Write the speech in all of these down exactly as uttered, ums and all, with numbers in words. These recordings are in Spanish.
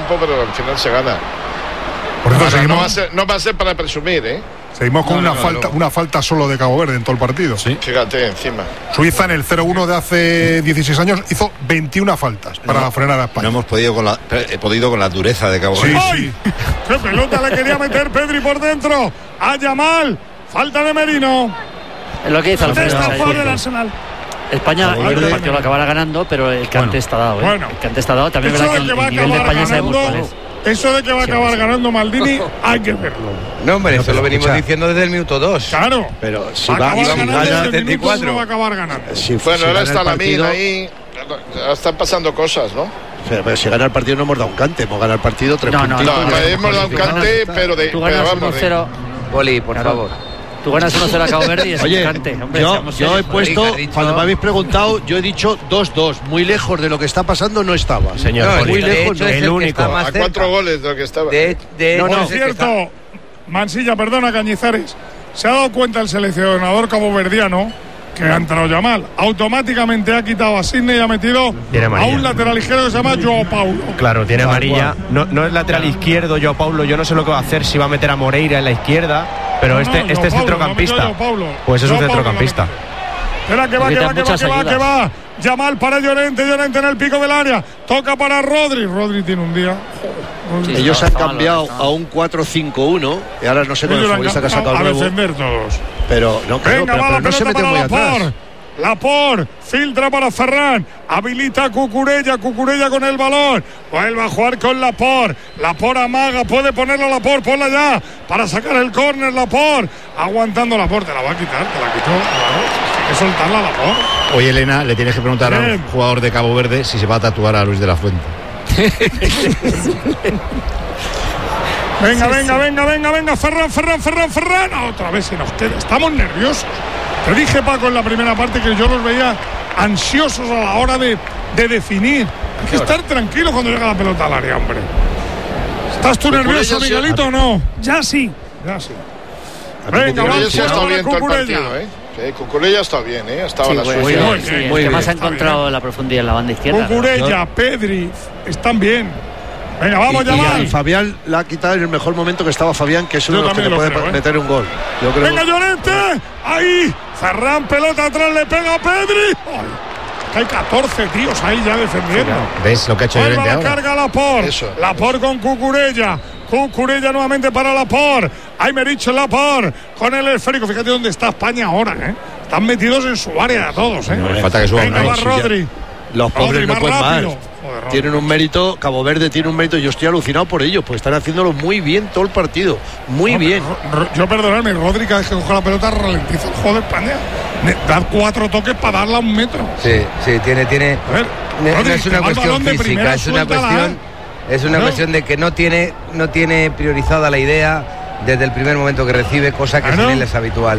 campo, pero al final se gana. Por cierto, Ahora, seguimos, no, va a ser, no va a ser para presumir, ¿eh? seguimos con No, no, una no, falta no. una falta solo de Cabo Verde en todo el partido. Sí. Fíjate, encima. Suiza en el cero uno de hace dieciséis años hizo veintiuna faltas para No, frenar a España. No hemos podido con la, eh, podido con la dureza de Cabo Sí, Verde. sí. ¡Qué pelota le quería meter Pedri por dentro! ¡A Yamal! Falta de Merino. Es lo que dice Alfredo. Está o sea, por el Arsenal. España Cabo el Verde. partido lo acabará ganando, pero el cante Bueno. está dado, ¿eh? Bueno. El cante está dado. También es Eso verdad de que que va a el nivel de acabar España sabemos cuál ganando, es. eso de que va a Sí, acabar sí. ganando Maldini, hay que verlo. No, hombre, eso pero lo venimos escucha. diciendo desde el minuto dos. Claro. Pero si Va a va, acabar si ganando gana desde el setenta y minuto cuatro. uno, va a acabar ganando. si, Bueno, si ahora gana está el la partido, mina ahí. Ya están pasando cosas, ¿no? Pero, pero si gana el partido no hemos dado un cante, hemos ganado el partido tres No, no, puntitos. No, no, hemos dado un tú ganas- cante, pero de. Tú pero ganas vamos, uno de- cero. Poli, por Claro. favor. Tú ganas uno cero a Cabo Verde y es Oye, un cante. Hombre, yo, seamos yo he serios. puesto, Madrid, ha dicho- cuando me habéis preguntado, yo he dicho dos dos, muy lejos de lo que está pasando no estaba. Señor No, Poli, muy de lejos, hecho, no. es el que único. está más A cuatro cerca. goles de lo que estaba. De, de No, hecho, no. es Por el que está- cierto, Mansilla, perdona, Cañizares, se ha dado cuenta el seleccionador caboverdiano que ha entrado Yamal. Automáticamente ha quitado a Sidney y ha metido Tiene a amarilla. un lateral izquierdo que se llama Joao Paulo. Claro, tiene Tal amarilla. No, no es lateral izquierdo, yo Paulo. Yo no sé lo que va a hacer, si va a meter a Moreira en la izquierda. Pero No, este, no, este Joao es Paulo, centrocampista. no ha metido Joao Paulo. Pues es un Joao Paulo centrocampista. lo ha metido. Espera, que va, que Necesitan va, que va, muchas que va, que ayudas. va. Yamal para Llorente, Llorente en el pico del área. Toca para Rodri. Rodri tiene un día. Sí, Ellos está- han está mal, cambiado está mal. a un cuatro cinco uno y ahora no sé con el Ellos han futbolista que ha sacado a nuevo, defender todos. pero no, claro, Venga, pero, va pero la no se pelota meten para muy atrás. Laporte. Laporte filtra para Ferran. Habilita a Cucurella. Cucurella con el balón. Vuelve a jugar con Laporte. Laporte amaga. Puede ponerlo a Laporte. Ponla ya. Para sacar el córner Laporte. Aguantando Laporte. Te la va a quitar. Te la quitó. Claro. Hay que soltarla a Laporte. Oye, Elena, le tienes que preguntar a Bien. un jugador de Cabo Verde si se va a tatuar a Luis de la Fuente. Venga, venga, venga, venga, venga. Ferran, Ferran, Ferran, Ferran. Otra vez se nos queda. Estamos nerviosos. Te dije, Paco, en la primera parte que yo los veía ansiosos a la hora de, de definir. Hay que estar tranquilo cuando llega la pelota al área, hombre. ¿Estás tú Cucurella nervioso, sí- Miguelito, o no? Ya sí. Ya sí. Venga, Cucurella vamos sí ha estado a bien todo el Cucurella. partido, ¿eh? Sí, Cucurella está bien, ¿eh? Estaba Sí, la bueno, Suiza. sí, Muy sí, bien, el muy que más bien. ha encontrado la profundidad en la banda izquierda. Cucurella, Pedri, están bien. Venga, vamos, Y, y, Yamal. y Fabián la ha quitado en el mejor momento que estaba Fabián, que es uno Yo de los que también le lo puede creo, ¿eh? meter un gol. Yo creo Venga, Llorente. Ahí. Ferran, pelota atrás, le pega a Pedri. Ay, que hay catorce tíos ahí ya defendiendo. ¿Ves lo que ha hecho Vuelve Llorente la ahora? carga Laporte. Eso, Laporte con Cucurella. Cucurella nuevamente para Laporte. Aymeric Laporte con el esférico. Fíjate dónde está España ahora, ¿eh? Están metidos en su área todos, ¿eh? No, le falta que suba Venga, uno. va Sí, ya. Rodri. Los pobres Rodri, no más pueden rápido. más. Joder, Rodri. Tienen un mérito, Cabo Verde tiene un mérito. Yo estoy alucinado por ellos, pues están haciéndolo muy bien todo el partido. Muy Hombre, bien. Ro- Ro- Yo, perdonadme, Rodri cada vez que coge la pelota ralentiza el juego de España. Ne- Da cuatro toques para darla a un metro. Sí, sí, tiene, tiene. A ver, No, Rodri, no es te una va el cuestión balón de física, primera, es una suéltala, cuestión, ¿eh? es una No. cuestión de que no tiene, no tiene priorizada la idea desde el primer momento que recibe, cosa que Ah, ¿no? sin él es habitual.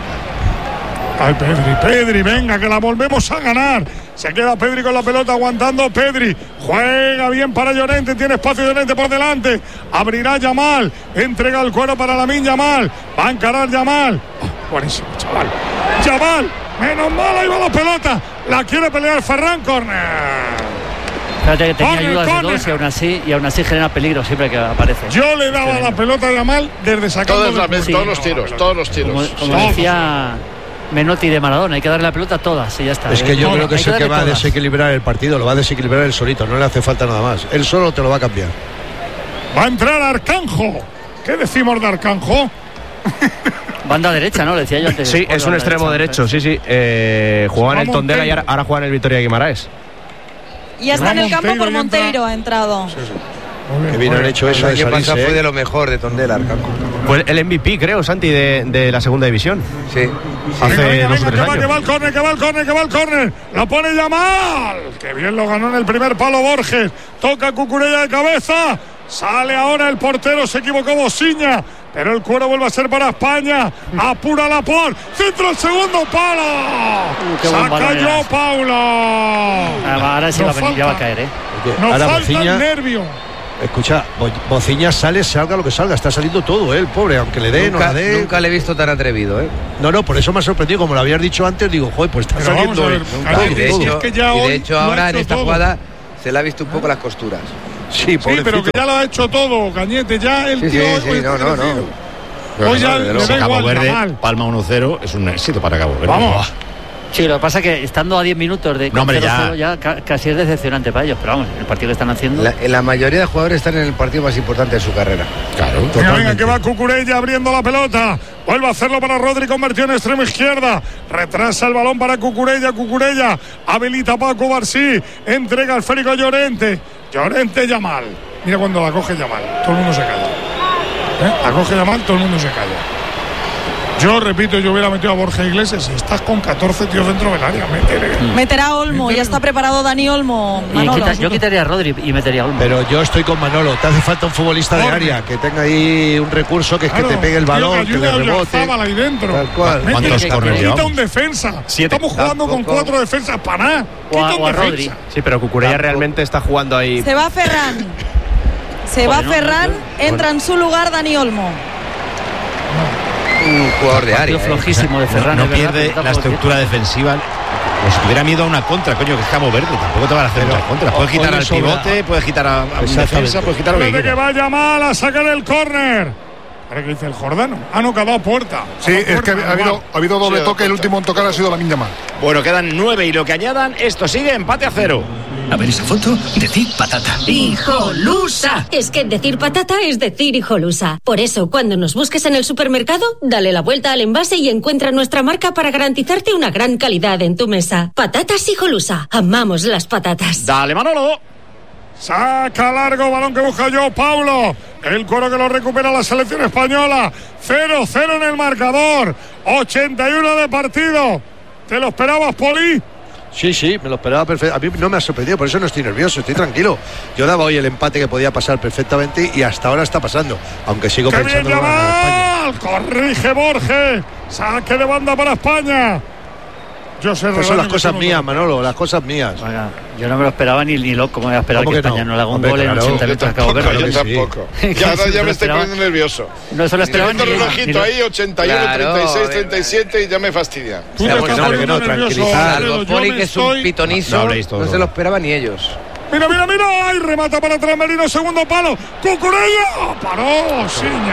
Ay, Pedri, Pedri, venga, que la volvemos a ganar. Se queda Pedri con la pelota aguantando. Pedri juega bien para Llorente. Tiene espacio Llorente por delante. Abrirá Yamal. Entrega el cuero para Lamine Yamal. Va a encarar Yamal. Oh, buenísimo, chaval. Yamal. Menos mal, ahí va la pelota. La quiere pelear Ferran, corner. Fíjate que tenía Corner, ayudas de corner. dos y aún así, y aún así genera peligro siempre que aparece. Yo le daba la pelota a Yamal desde sacando Todas las del veces, punto. todos los tiros, todos los Como, tiros. como Todos. decía Menotti de Maradona, hay que darle la pelota a todas y ya está. Es que yo Hay creo que es el que darle va a todas. desequilibrar el partido, lo va a desequilibrar él solito, no le hace falta nada más. Él solo te lo va a cambiar. Va a entrar Arcanjo. ¿Qué decimos de Arcanjo? Banda derecha, ¿no? Le decía yo antes. Sí, Bueno, es un banda extremo derecha, derecho, sí, sí. Eh, jugaba en el Va Tondela y Monteiro. ahora, ahora juega en el Victoria Guimaraes. Y ya está en el campo Monteiro por y entra- Monteiro, ha entrado. Que bien han hecho eso El de año pasado salirse, fue ¿eh? de lo mejor de Tondela, Arcanjo. Fue el M V P, creo, Santi, de, de la segunda división. Sí. Hace Venga, venga, dos o venga, tres que va, años. que va el córner, que va el córner, que va el córner. La pone Yamal. Que bien lo ganó en el primer palo Borges. Toca Cucurella de cabeza. Sale ahora el portero, se equivocó Bosiña. Pero el cuero vuelve a ser para España. Apura Laporte. Centro el segundo palo. Uh, qué buen Saca balón yo era. Paulo. Ah, ahora sí va a Nos venir, ya va a falta- caer, ¿eh? Oye, Nos ahora falta Bociña, el nervio. escucha, Bo- Bociña sale, salga lo que salga, está saliendo todo, ¿eh? El pobre, aunque le dé, no Nunca, la dé. nunca le he visto tan atrevido, ¿eh? No, no, por eso me ha sorprendido, como lo habías dicho antes, digo, joder, pues está Pero vamos saliendo a ver, él. claro, Y de es hecho, que ya y de hoy hecho lo ha ahora en hecho esta todo. jugada se le ha visto un poco las costuras. Sí, Sí, pobrecito. pero que ya lo ha hecho todo, Cañete. Ya el Sí, tío sí, hoy sí, está no, no, no. crecido. Pero Hoy ya claro, le luego, da Cabo igual, Verde, Yamal. palma uno cero, es un éxito para Cabo Verde. Vamos. Buah. Sí, lo que pasa es que estando a diez minutos de No, hombre, cero cero ya. ya ca- casi es decepcionante para ellos. Pero vamos, el partido que están haciendo. La, la mayoría de jugadores están en el partido más importante de su carrera. Claro, Venga, totalmente. venga, que va Cucurella abriendo la pelota. Vuelve a hacerlo para Rodri, convirtió en extremo izquierda. Retrasa el balón para Cucurella. Cucurella habilita a Paco Barsí. Entrega al férico a Llorente. Llorente, Yamal. Mira cuando la coge Yamal. Todo el mundo se calla. ¿Eh? La coge Yamal, todo el mundo se calla. Yo repito, yo hubiera metido a Borja Iglesias. Si estás con catorce tíos dentro del área, métele. Meterá a Olmo, ya está preparado Dani Olmo. Y Manolo. quita- yo quitaría a Rodri y metería a Olmo. Pero yo estoy con Manolo. Te hace falta un futbolista de Jorge. área que tenga ahí un recurso que es Claro, que te pegue el tío, balón, que que ayude le a rebote. Oyarzábal ahí dentro. Tal cual. Métele, ¿Cuántos que corners quita llevamos? un defensa. Siete. Estamos jugando con Tampoco. cuatro defensas para nada. O a- Quita un o a defensa. Rodri. Sí, pero Cucurella realmente está jugando ahí. Se va Ferran. Se va Joder, no, Ferran, no, entra en su lugar Dani Olmo. Un jugador de Partido área. ¿eh? flojísimo de Ferran. No, es no verdad, pierde pero la tampoco- estructura defensiva. Pues tuviera miedo a una contra, coño, que es Cabo Verde. Tampoco te van a hacer muchas contras. Puedes hoy quitar le al sobra. pivote, puedes quitar a, a un Exactamente. defensa, puedes quitar lo que Espérate que quieras. vaya mal a sacar el córner. ¿Para qué dice el Jordano? Ah, no, que ha dado puerta. Sí, Ha dado es que puerta, ha habido, ha habido doble Sí, toque. El último en tocar ha sido Lamine Yamal. Bueno, quedan nueve y lo que añadan, esto sigue empate a cero. A ver esa foto, decir patata. ¡Hijolusa! Es que decir patata es decir hijolusa. Por eso, cuando nos busques en el supermercado, dale la vuelta al envase y encuentra nuestra marca para garantizarte una gran calidad en tu mesa. Patatas hijolusa. Amamos las patatas. Dale, Manolo. Saca largo, balón que busca yo, Paulo. El coro que lo recupera la selección española. cero cero en el marcador. ochenta y uno de partido. ¿Te lo esperabas, Poli? Sí, sí, me lo esperaba perfecto. A mí no me ha sorprendido, por eso no estoy nervioso, estoy tranquilo. Yo daba hoy el empate que podía pasar perfectamente y hasta ahora está pasando. Aunque sigo ¡Qué bien, pensando que va a ganar España. Yamal! Corrige Borges. Saque de banda para España. Yo sé, Estas son las Redondo, cosas que tú no mías, te- Manolo, las cosas mías. Oiga, yo no me lo esperaba ni, ni loco. Me voy a esperar ¿Cómo que que España no? no le haga un Hombre, gol en claro, ochenta yo minutos a Cabo Tampoco, Verde. yo Claro que sí. tampoco. Que Ya, ahora no se ya lo me estoy esperaba. poniendo nervioso. No se lo esperaba Estoy viendo ni- el relojito ni- ahí, ochenta y uno, Claro, treinta y seis, a ver, treinta y siete y ya me fastidia. Tú te Vamos, estás no, que poniendo no, nervioso, tranquilizar. Alfredo, Salvo yo Poli, me que es un estoy- pitonizo, No habléis todo. no se lo esperaban ni ellos. Mira, mira, mira, ¡ay! Remata para atrás Merino, segundo palo. ¡Cucurella! ¡Paró,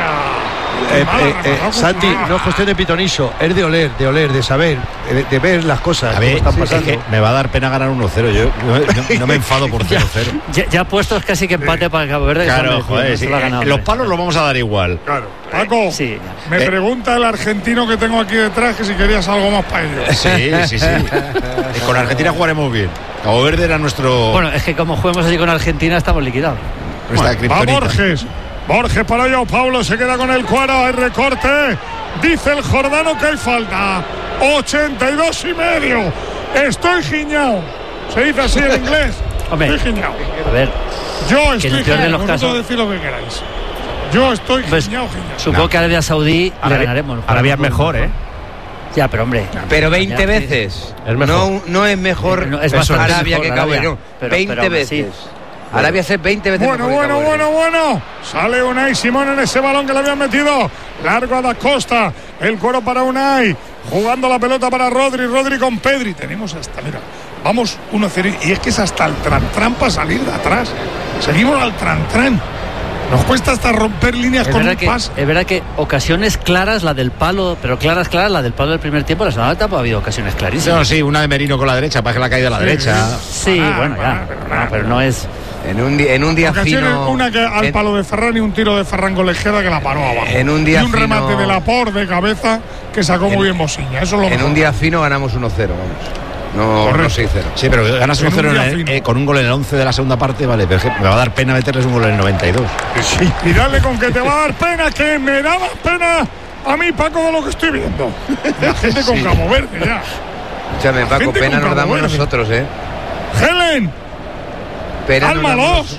Siña! Eh, Mala eh, eh, remata, Santi, Cucurella. no es cuestión de pitonizo, es de oler, de oler, de saber, de, de ver las cosas A ver, cómo están es pasando. que me va a dar pena ganar uno cero. Yo no, no- no me enfado por cero cero. Ya, ya puestos casi que empate para Cabo Verde. que se Claro, lo ha merecido, joder, se sí, lo ha ganado, eh, los hombre. palos los vamos a dar igual. Claro. Paco, Sí. me Eh. pregunta el argentino que tengo aquí detrás que si querías algo más para ellos. Sí, sí, sí. Y con Argentina jugaremos bien. Cabo Verde era nuestro, Bueno, es que como juguemos así con Argentina estamos liquidados. nuestra Va kriptonita. Borges. Borges para allá. Pablo se queda con el cuero. Hay recorte. Dice el Jordano que hay falta. ochenta y dos y medio. Estoy giñao. Se dice así en inglés. Hombre. Estoy giñao. A ver, Yo en estoy el peor de giñao. los Vosotros casos- decid lo que queráis. Yo estoy pues, giñao, giñao. supongo que Arabia Saudí le Arabia- ganaremos. Arabia es mejor, ¿eh? Ya, pero hombre. Pero veinte Ya, veces. Es mejor. No, no es mejor No, es bastante Arabia mejor que Cabo Verde. Arabia, no, pero- veinte pero aún así. veces. Arabia es veinte veces Bueno, mejor que bueno, Cabo Verde. bueno, bueno. Sale Unai Simón en ese balón que le habían metido. Largo a Da Costa. El cuero para Unai. Jugando la pelota para Rodri. Rodri con Pedri. Tenemos hasta, mira. Vamos uno cero. Y es que es hasta el tran-tran para salir de atrás. Seguimos al tran-tran. Nos cuesta hasta romper líneas Es con un verdad, que, pase. es verdad que ocasiones claras, la del palo, pero claras, claras, la del palo del primer tiempo, la segunda etapa ha habido ocasiones clarísimas. No, sí, una de Merino con la derecha, para que la caída a la derecha. Sí, Ah, bueno, ya. bueno, pero Ah, nada. pero no es. En un, di- en un día Ocasiones, fino. una que al en- palo de Ferran y un tiro de Ferran con la izquierda que la paró abajo. En un día y un fino- remate de Laporte de cabeza que sacó muy bien Mosiña. Eso es lo En mejor. un día fino ganamos uno cero, vamos. No, Correcto. no seis cero. Sí, pero ganas En uno cero un día en el- fino. eh, con un gol en el once de la segunda parte, vale, pero es que me va a dar pena meterles un gol en el noventa y dos. Y dale con que te va a dar pena, que me da más pena a mí, Paco, de lo que estoy viendo. La gente con Cabo Verde ya. Escúchame, Paco, gente pena con nos Cabo damos Verde. nosotros, ¿eh? Helen, Pena nos damos cálmalos.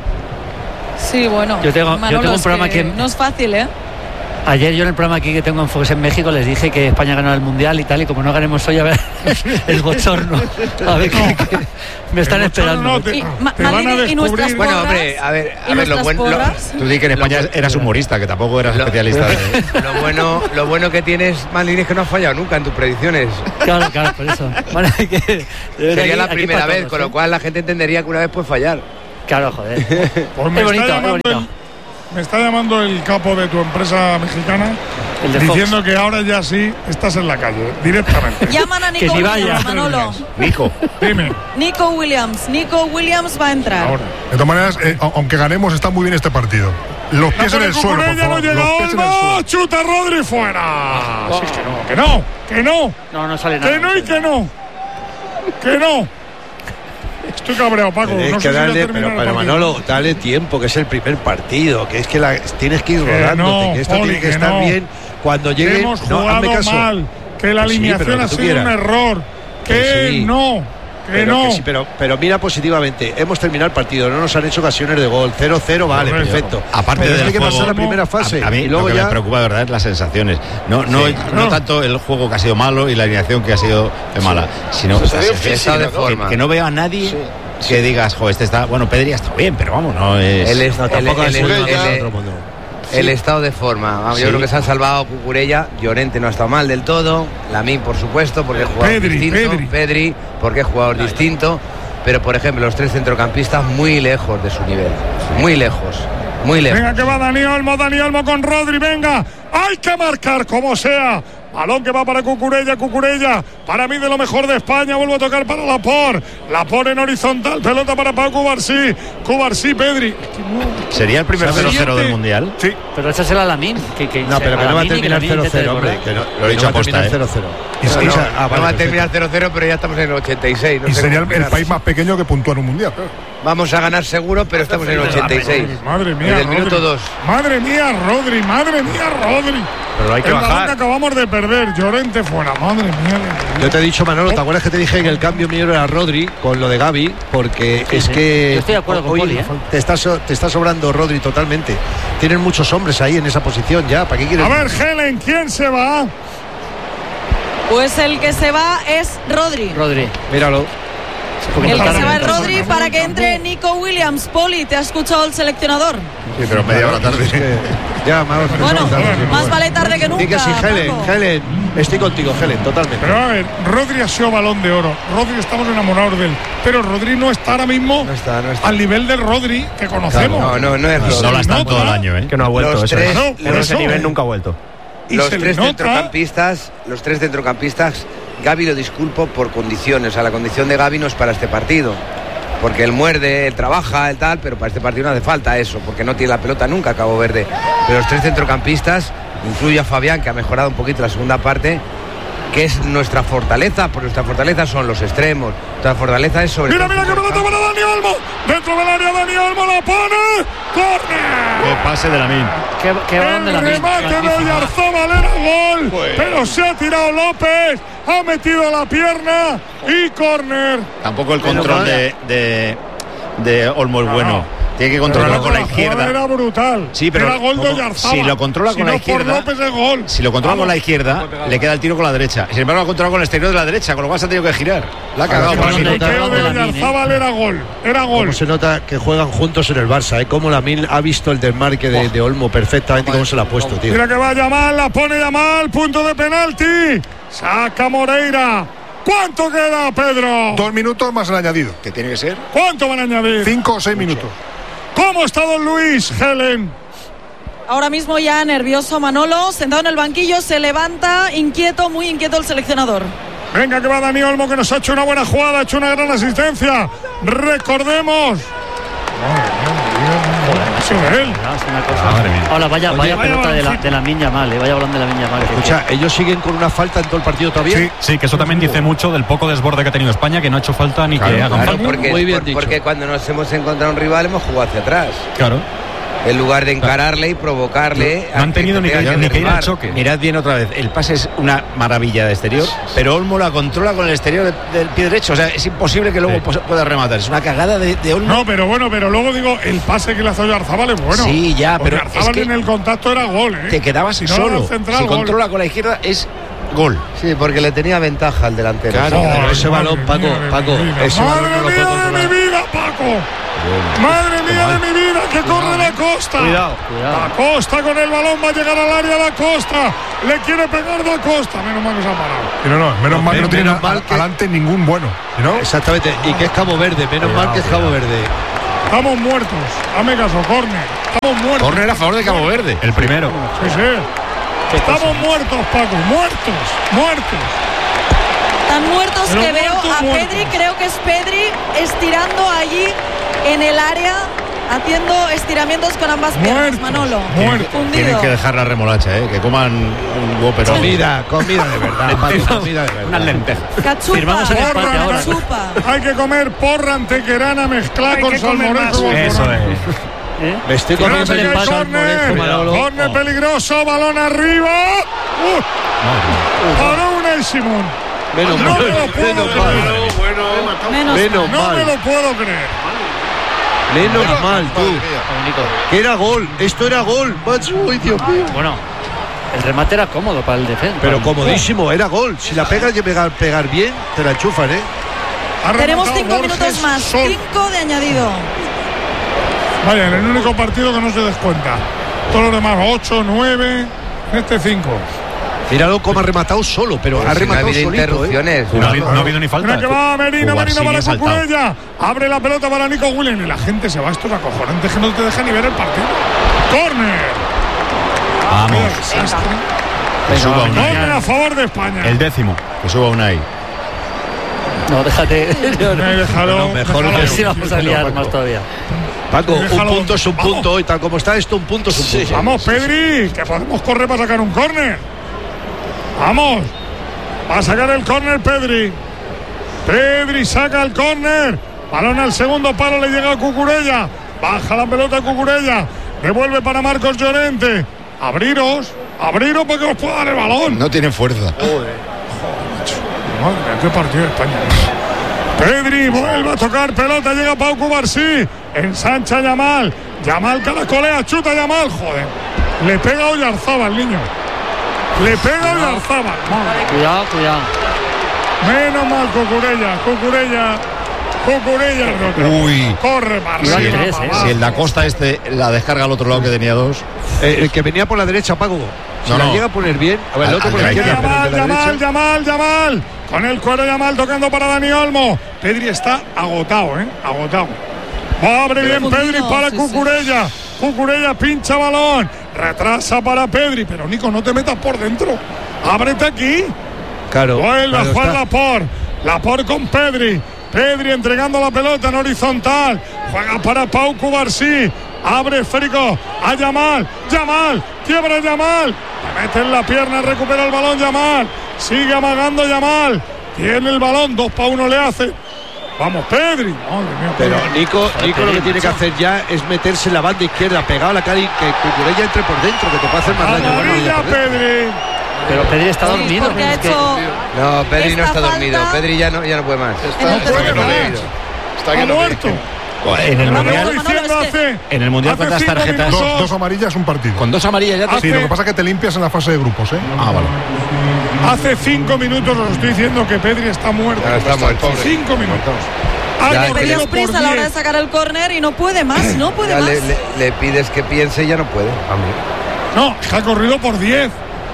Sí, bueno. Yo tengo- yo Manolo, tengo un es programa que- no es fácil, ¿eh? Ayer yo en el programa aquí que tengo Enfoques en México les dije que España ganó el Mundial y tal, y como no ganemos hoy, a ver, el bochorno. A ver, que, que me están El bochorno esperando. no te- Y, Ma- te van a Maldini, y descubrir. nuestras Bueno, porras, hombre, a ver, a y ver, lo nuestras bueno. lo- porras. Tú di que en España eras humorista, que tampoco eras Lo- especialista. De... Lo bueno, lo bueno que tienes, Maldini, es que no has fallado nunca en tus predicciones. Claro, claro, por eso. Bueno, hay que- de verdad Sería que la aquí primera para vez, todos, con ¿eh? lo cual la gente entendería que una vez puede fallar. Claro, joder. Pues me, Es bonito, está es bonito. el, me está llamando el capo de tu empresa mexicana El de diciendo Fox. que ahora ya sí estás en la calle, directamente. Llaman a Que Nico si Williams, vaya. Manolo. Nico. Dime, Nico Williams. Nico Williams va a entrar. ahora. De todas maneras, eh, a- aunque ganemos, está muy bien este partido. Los La pies en pone el suelo, por Cucurella, no favor. llega Los pies en el Olmo, suelo. chuta Rodri fuera. Sí, que no, que no, que no, No, no sale nada. que no y que no, que no. Estoy cabreado, Paco. Tienes No que sé si ya darle, termina pero, el pero partido. Manolo, dale tiempo, que es el primer partido, que es que la, tienes que ir Que rodándote, no, que esto Poli, tiene que, que estar no. bien cuando Que llegue. hemos No, hazme jugado caso. mal, que la Que sí, pero alineación lo ha que tú sido un quieras. error, que, Que sí. no, que Pero, no. que sí, pero, pero mira positivamente, hemos terminado el partido, no nos han hecho ocasiones de gol, cero cero, vale, Correcto. perfecto. Aparte pero del hay que juego, pasar la primera fase A, a mí y lo luego que ya me preocupa de verdad es las sensaciones. No, no, Sí, no claro. tanto el juego que ha sido malo y la alineación que ha sido mala, sino Se las ve sensaciones. estado de que, forma. que no veo a nadie que digas, jo, este está, bueno, Pedri ha estado bien, pero vamos, no es. El, est- no, el- tampoco el- es el- una el- cosa de otro mundo. el estado de forma. Vamos, Yo Sí. creo que se han salvado Cucurella. Llorente no ha estado mal del todo. Lamine, por supuesto, porque es jugador Pedri, distinto. Pedri. Pedri, porque es jugador distinto. Pero, por ejemplo, los tres centrocampistas muy lejos de su nivel. Muy lejos. Muy lejos. Venga, que va Dani Olmo, Dani Olmo con Rodri, venga, hay que marcar como sea. Balón que va para Cucurella, Cucurella, para mí de lo mejor de España, vuelvo a tocar para Laporte, Laporte en horizontal, pelota para Pau Cubarsí, Cubarsí, Pedri. Es que no. ¿Sería el primer cero cero del Mundial? Sí. Pero échasela a Lamine. Que, que No, pero que no va a terminar cero cero, hombre. Que no, Lo he dicho no va a aposta, terminar ¿eh? cero cero. Y sería- O sea, ah, No vale, va a perfecto. terminar cero cero, pero ya estamos en el ochenta y seis. No Y sé sería cómo el, el terminar. país más pequeño que puntúa en un mundial. claro. Vamos a ganar seguro, pero estamos en el ochenta y seis. Madre mía, Desde el Rodri. minuto dos. Madre mía, Rodri, madre mía, Rodri. Pero hay que el balón bajar. que acabamos de perder, Llorente fuera, madre mía. Yo te he dicho, Manolo, ¿te acuerdas que te dije que el cambio mío era Rodri con lo de Gavi? Porque Sí, es sí. que Yo estoy de acuerdo con hoy Poli, ¿eh? te, está so- te está sobrando Rodri totalmente. Tienen muchos hombres ahí en esa posición ya. ¿Para qué quieres? A ver, Helen, ¿quién se va? Pues el que se va es Rodri. Rodri. Míralo. El que se va es Tampoco, Rodri para que entre Nico Williams. Poli, ¿te ha escuchado el seleccionador? Sí, pero media hora tarde. Es que- ya, Manolo, Bueno, estamos tarde. más vale tarde que nunca. Di que sí, Helen, Paco. Helen. Estoy contigo, Helen, totalmente. Pero a ver, Rodri ha sido balón de oro. Rodri estamos enamorados de él. Pero Rodri no está ahora mismo No está, no está. al nivel del Rodri que conocemos. No, no, no es No Rodri. la están nota. todo el año, ¿eh? Que no ha vuelto. Los Eso tres- es. No, por En ese eso, nivel eh. nunca ha vuelto. Y Los se le tres nota. centrocampistas, los tres centrocampistas, Gavi lo disculpo por condiciones. O sea, la condición de Gavi no es para este partido. Porque él muerde, él trabaja, él tal, pero para este partido no hace falta eso, porque no tiene la pelota nunca Cabo Verde. Pero los tres centrocampistas, incluye a Fabián, que ha mejorado un poquito la segunda parte, que es nuestra fortaleza, porque nuestra fortaleza son los extremos. Nuestra fortaleza es sobre Mira, todo- mira que pelota para Dani Olmo. Dentro del área, Dani Olmo la pone. ¡Córner! Qué pase de Lamine. ¿Qué, qué balón de El Lamine? remate de Grandísimo. Oyarzabal era gol. Pero se ha tirado López. Ha metido la pierna y córner. Tampoco el Pero control vaya. de, de, de Olmo es No, bueno. no. Tiene que Pero controlarlo con la jugada izquierda. Era brutal. Sí, pero era gol de ¿cómo? Oyarzabal. Si lo controla Si con la no izquierda- por López es gol. Si lo controla con Vamos. la izquierda, le queda el tiro con la derecha. Sin embargo, lo ha controlado con el exterior de la derecha, con lo cual se ha tenido que girar. La ha cagado Ahora, para sí, mí. sí, El tiro de de Lamine, Oyarzabal era gol. Era gol. Cómo se nota que juegan juntos en el Barça, ¿eh? Cómo Lamine ha visto el desmarque de, de Olmo perfectamente, cómo se lo ha puesto, tío. Mira que va Yamal, la pone Yamal, punto de penalti. Saca Moreira. ¿Cuánto queda, Pedro? Dos minutos más el añadido. ¿Qué tiene que ser? ¿Cuánto van a añadir? Cinco o seis minutos. ¿Cómo está don Luis, Helen? Ahora mismo ya nervioso Manolo, sentado en el banquillo, se levanta, inquieto, muy inquieto el seleccionador. Venga que va Dani Olmo, que nos ha hecho una buena jugada, ha hecho una gran asistencia. Recordemos. Eso de él. Ah, es una cosa. Madre mía. Ahora, vaya, Oye, vaya vaya pelota de la, baloncito. de la Minya mal, eh, vaya balón de la Minya mal. que- Escucha, ellos siguen con una falta en todo el partido todavía. Sí. Sí, que eso también dice mucho del poco desborde que ha tenido España, que no ha hecho falta ni que hagan Claro, falta. porque, Muy bien por- dicho. porque cuando nos hemos encontrado un rival hemos jugado hacia atrás. Claro. En lugar de encararle y provocarle. No han a que tenido te ni que, tenga ni que ir derribar. al choque. Mirad bien otra vez. El pase es una maravilla de exterior, pero Olmo la controla con el exterior de- del pie derecho. O sea, es imposible que luego Sí. pos- pueda rematar. Es una cagada de, de Olmo. No, pero bueno, pero luego digo, el pase que le hace Oyarzabal es bueno. Sí, ya, pero Oyarzabal es que en el contacto era gol, ¿eh? Te quedabas Si no era solo. central, si gol. controla con la izquierda es gol. Sí, porque le tenía ventaja al delantero. Claro. Sí. Pero ese Madre balón, Paco, mía de Paco, mi vida. ese balón Madre no lo puede mía de controlar. mi vida, Paco. Madre mía de mi vida, que corre la Costa. Cuidado. Cuidado. La Costa con el balón va a llegar al área la Costa. Le quiere pegar da Costa. Menos mal que se ha parado. Y no, no, menos mal que no tiene menos a- mal que- adelante ningún bueno. ¿no? Exactamente, y que es Cabo Verde, menos mal que es Cabo Verde. Estamos muertos. Hazme caso, córner. Estamos muertos. Córner a favor de Cabo Verde. El primero. Sí, sí. Estamos muertos, Paco. Muertos. Muertos. Tan muertos Pero que veo muertos, a muertos. Pedri, creo que es Pedri estirando allí en el área, haciendo estiramientos con ambas piernas, Manolo. Tienen, Fundido. tienen que dejar la remolacha, ¿eh? Que coman un huevo. Comida, comida de verdad. Paco, comida de verdad. Unas lentejas. Cachupa. Firmamos el empate Porra, ahora. Cachupa. Hay que comer porra antequerana mezclada Hay con que comer salmorejo. más. Eso es. ¿Eh? Me estoy Fíjate comiendo que el hay empate. córner, Manolo. córner peligroso, balón arriba. Uh, Paró Unai Simón. Menos No mal. me lo puedo Menos creer. mal. Menos Menos No me mal. lo puedo creer. Menos mal, tú. Nico. Que era gol. Esto era gol. Macho, uy, Dios mío. Bueno, el remate era cómodo para el defensa. Pero comodísimo, era gol. Si la pegas y pegar, pegar bien, te la enchufan, ¿eh? Ha Tenemos rematado cinco Borges minutos más. Sol. Cinco de añadido. Vaya, en el único partido que no se descuenta. Todos los demás, ocho, nueve, este cinco. Míralo cómo ha rematado solo, pero Pero ha si no ha rematado habido solito, ¿eh? interrupciones. No ha, habido- no ha habido ni Mira falta. que va Merino, Jugar Merino sin para saltado. Cucurella. Abre la pelota para Nico Williams. Y la gente se va. Esto es acojonante, que no te deja ni ver el partido. ¡Córner! Vamos. Qué desastre. Que suba Unai. Córner a favor de España. El décimo. Que suba Unai. No, déjate. Eh, déjalo, Bueno, mejor A déjalo. ver si vamos a liar más todavía. Paco, un Déjalo. punto es un Vamos. punto hoy, tal como está esto, un punto es un punto. Vamos, Pedri, que podemos correr para sacar un córner. Vamos. Va a sacar el córner Pedri. Pedri saca el córner. Balón al segundo palo, le llega a Cucurella. Baja la pelota a Cucurella. Devuelve para Marcos Llorente. Abriros, abriros para que os pueda dar el balón. No tiene fuerza. Madre mía, qué partido de España. Pedri vuelve a tocar pelota, llega Pau Cubarsí, ensancha Yamal, Yamal caracolea, chuta Yamal, joder, le pega a Oyarzábal el niño, le pega a Oyarzábal, madre. Cuidado, cuidado. Menos mal Cucurella, Cucurella, Cucurella, no, Uy. corre para Iban arriba, tres, para eh. abajo. Si el da Costa este la descarga al otro lado que tenía dos. Eh, el que venía por la derecha, Paco. Si No, la no. llega a poner bien, a ver, el Al- otro al por la de la izquierda, pero Yamal, el de la Yamal, derecha. Yamal, Yamal, con el cuero Yamal tocando para Dani Olmo. Pedri está agotado, ¿eh? Agotado. Abre bien Fundido, Pedri para sí, Cucurella. Cucurella pincha balón. Retrasa para Pedri. Pero Nico, no te metas por dentro. Ábrete aquí. Claro. Vuelve a claro, jugar está. Laporte. Laporte con Pedri. Pedri entregando la pelota en horizontal. Juega para Pau Cubarsí. Abre esférico a Yamal. Yamal. Quiebra Yamal. Le mete en la pierna. Recupera el balón Yamal. Sigue amagando Yamal. Tiene el balón. Dos para uno le hace. Vamos, Pedri. Madre mía, Pero Pedri. Nico, Nico lo que tiene que hacer ya es meterse en la banda izquierda, pegado a la cara y que Cucurella entre por dentro, que te puede hacer más daño. Amarilla, Bueno, ya por dentro. Pedri. Pero Pedri está Sí, dormido. porque ha es que- hecho No, Pedri no esta está dormido. falta Pedri ya no, ya no puede más. en el No puede tercer más. gol. Está Ha que no muerto. En el Lo mundial. vengo diciendo Manolo, es que- hace- En el mundial, hace ¿cuántas cinco tarjetas? minutos. Dos, dos amarillas, un partido. Con dos amarillas ya te. Sí, lo que pasa es que te limpias en la fase de grupos, ¿eh? Ah, vale. Hace cinco minutos os estoy diciendo que Pedri está muerto. Ya está muerto. Cinco minutos. Ya, Ha que Pedri corrido es por prisa a la hora de diez. sacar el córner y no puede más, no puede Ya más. le, le- le pides que piense y ya no puede. No, es que ha corrido por diez.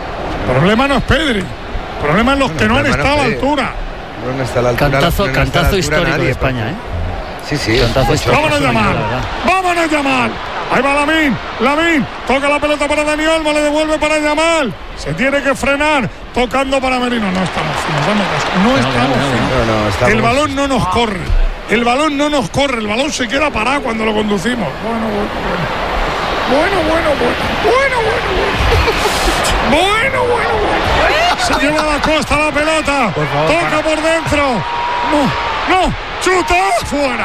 El problema no es Pedri. El problema es los que no han el problema estado a no es Pedri. altura. No está a la altura. Cantazo, no está a la cantazo altura histórico nadie, de España, ¿eh? Sí, sí. Cantazo histórico. Vámonos a llamar. la verdad. Vámonos a llamar. Ahí va Lamín. Lamín. Toca la pelota para Dani Olmo. Le devuelve para Yamal. Se tiene que frenar. Tocando para Merino. No estamos finos. Dame caso. No estamos finos. No, no, estamos- El balón no nos corre. El balón no nos corre. El balón se queda parado cuando lo conducimos. Bueno, bueno, bueno. Bueno, bueno, bueno. Bueno, bueno, bueno. Bueno, bueno, bueno. Se lleva a la costa la pelota. Toca por dentro. No, no. Chuta. Fuera.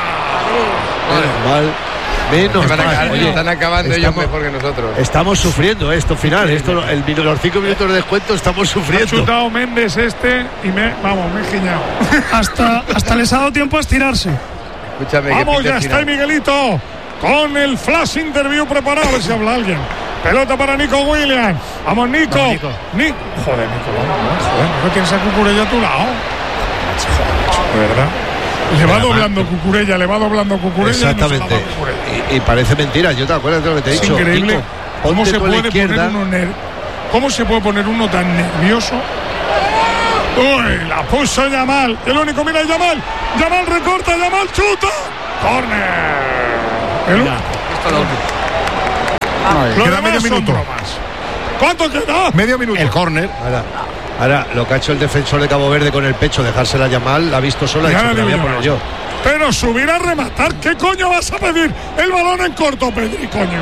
Menos mal. Menos Están, mal. acabando, Oye, están acabando ellos estamos- mejor que nosotros. Estamos sufriendo esto final. Esto, el, los cinco minutos de descuento estamos Ha sufriendo. chutado Méndez este y me, vamos, me he giñado. Hasta, hasta les ha dado tiempo a estirarse. Escúchame, que Vamos, pinta ya el está ahí final. Miguelito con el flash interview preparado. A ver si habla alguien. Pelota para Nico Williams. Vamos, Nico. Vamos, Nico. Ni- Joder, Nico, vamos, joder, ¿no tienes a Cucurella a tu lado? De verdad. Le va doblando Cucurella, le va doblando Cucurella. y no se la da Exactamente. Cucurella. Y, y parece mentira. Yo te acuerdas de lo que te he Es dicho. increíble Nico, cómo ponte se tú a la puede poner izquierda. uno ner- cómo se puede poner uno tan nervioso. Uy, la puso Yamal. El único, mira Yamal. Yamal recorta, Yamal chuta. Corner. El, Venga. esto lo último. Lo Queda demás medio son minuto. bromas. ¿Cuánto queda? Medio minuto. El córner. Ahora, ahora, lo que ha hecho el defensor de Cabo Verde con el pecho, dejársela ya mal, la ha visto sola y Ya ha la dicho que la digo voy a yo. poner yo. Pero subir a rematar, ¿qué coño vas a pedir? El balón en corto, Pedri, coño.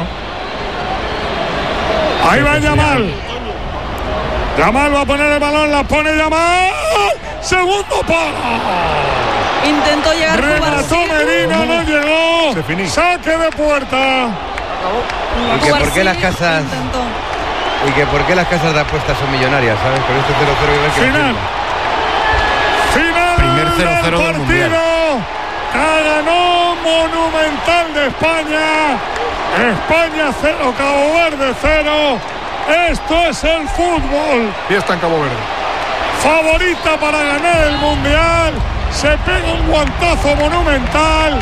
Ahí va Yamal. Yamal va a poner el balón, la pone Yamal. Segundo palo. Intentó llegar Remató Medina, no llegó. Se finí. Saque de puerta. Y que por qué las casas Intentó. y que por qué las casas de apuestas son millonarias, ¿sabes? Con este cero cero igual que el Final. fútbol. Final Primer cero cero del del Mundial. partido. Ganó Monumental de España. España cero, Cabo Verde cero. Esto es el fútbol. Fiesta en Cabo Verde. Favorita para ganar el Mundial. Se pega un guantazo monumental.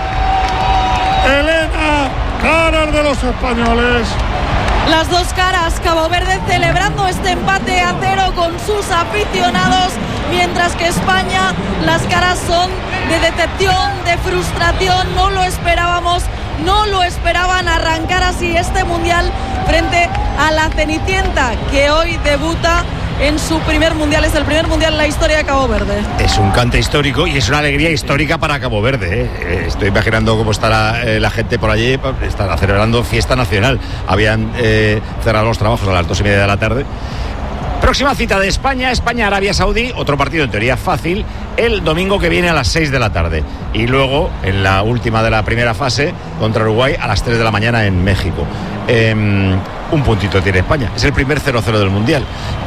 Elena, caras de los españoles. Las dos caras, Cabo Verde celebrando este empate a cero con sus aficionados, mientras que España, las caras son de decepción, de frustración. No lo esperábamos, no lo esperaban arrancar así este Mundial frente a la Cenicienta, que hoy debuta en su primer Mundial. Es el primer Mundial en la historia de Cabo Verde. Es un cante histórico y es una alegría histórica para Cabo Verde, ¿eh? Eh, estoy imaginando cómo estará eh, la gente por allí. Estará celebrando fiesta nacional. Habían eh, cerrado los trabajos a las dos y media de la tarde. Próxima cita de España, España-Arabia Saudí, otro partido en teoría fácil, el domingo que viene a las seis de la tarde. Y luego, en la última de la primera fase, contra Uruguay a las tres de la mañana en México. Eh, un puntito tiene España. Es el primer cero cero del Mundial.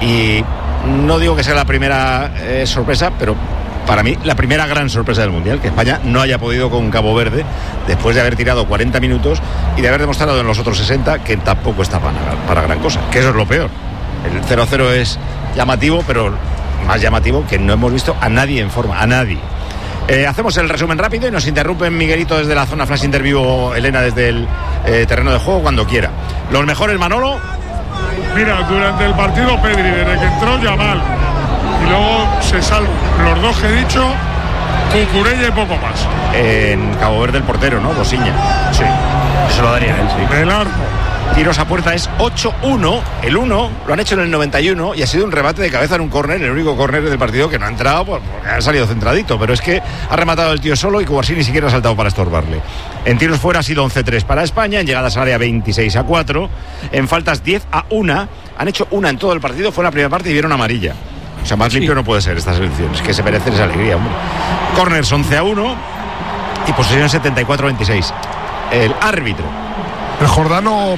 Y no digo que sea la primera eh, sorpresa, pero para mí la primera gran sorpresa del Mundial, que España no haya podido con Cabo Verde después de haber tirado cuarenta minutos y de haber demostrado en los otros sesenta que tampoco está para, para gran cosa, que eso es lo peor. El cero cero es llamativo, pero más llamativo que no hemos visto a nadie en forma, a nadie. Eh, hacemos el resumen rápido y nos interrumpen Miguelito desde la zona flash interview o Elena desde el eh, terreno de juego cuando quiera. Los mejores, Manolo. Mira, durante el partido Pedri, desde que entró Yamal y luego se salvan los dos que he dicho, Cucurella y poco más. En Cabo Verde el portero, ¿no? Bosiña. Sí, eso lo daría él, sí. Del arco. Tiros a puerta es ocho uno. El uno lo han hecho en el noventa y uno y ha sido un remate de cabeza en un córner, el único córner del partido que no ha entrado porque ha salido centradito, pero es que ha rematado el tío solo y Cubarsí ni siquiera ha saltado para estorbarle. En tiros fuera ha sido once tres para España, en llegadas al área veintiséis a cuatro, en faltas diez a uno. Han hecho una en todo el partido, fue la primera parte y vieron amarilla. O sea, más sí. limpio no puede ser esta selección, es que se merecen esa alegría, hombre. Corners once a uno y posesión setenta y cuatro a veintiséis. El árbitro. El jordano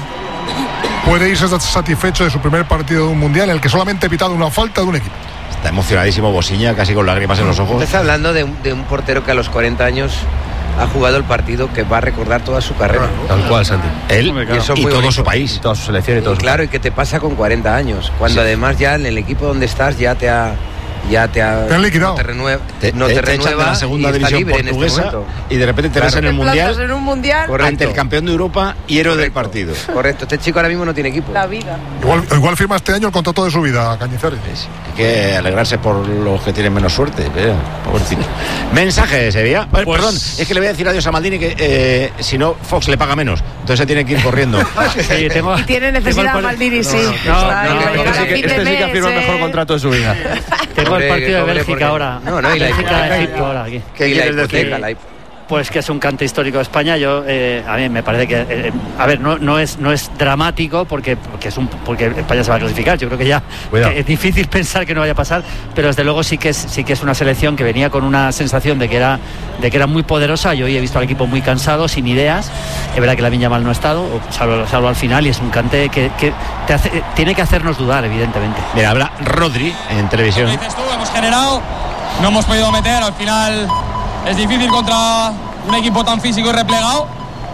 puede irse satisfecho de su primer partido de un mundial en el que solamente ha pitado una falta de un equipo. Está emocionadísimo Bosiña, casi con lágrimas en los ojos. Estás hablando de un, de un portero que a los cuarenta años ha jugado el partido que va a recordar toda su carrera. Tal cual, Santi. Él y, eso y todo bonito. Su país. Y toda su selección y todo. Y claro, y que te pasa con cuarenta años, cuando sí. además ya en el equipo donde estás ya te ha... Ya te, ha, te han liquidado. No te renueva, te, no te, te te renueva echan de la segunda división portuguesa este y de repente te claro. ves en el mundial, en un mundial ante el campeón de Europa y héroe del partido. Correcto, este chico ahora mismo no tiene equipo. La vida. Igual, igual firma este año el contrato de su vida, Cañizares. Sí, hay que alegrarse por los que tienen menos suerte. Pobrecito. Mensaje de Sevilla. Pues, perdón, es que le voy a decir adiós a Maldini que eh, si no Fox le paga menos, entonces se tiene que ir corriendo. Sí, tengo, y tiene necesidad tengo el... Maldini, sí. No, no, no, no, no, no, este sí que, este sí que ha firmado el mejor contrato de su vida. Tengo el partido de Bélgica ahora. No, no, y la Bélgica, Egipto ahora aquí. ¿Qué quieres decir? Pues que es un cante histórico de España. Yo eh, a mí me parece que eh, a ver no, no es no es dramático porque porque es un porque España se va a clasificar. Yo creo que ya que es difícil pensar que no vaya a pasar, pero desde luego sí que es sí que es una selección que venía con una sensación de que era de que era muy poderosa. Yo hoy he visto al equipo muy cansado, sin ideas. Es verdad que Lamine Yamal no ha estado, salvo, salvo al final, y es un cante que, que te hace, tiene que hacernos dudar, evidentemente. Mira, habla Rodri en televisión. Dices tú, hemos generado, no hemos podido meter, al final es difícil contra un equipo tan físico y replegado.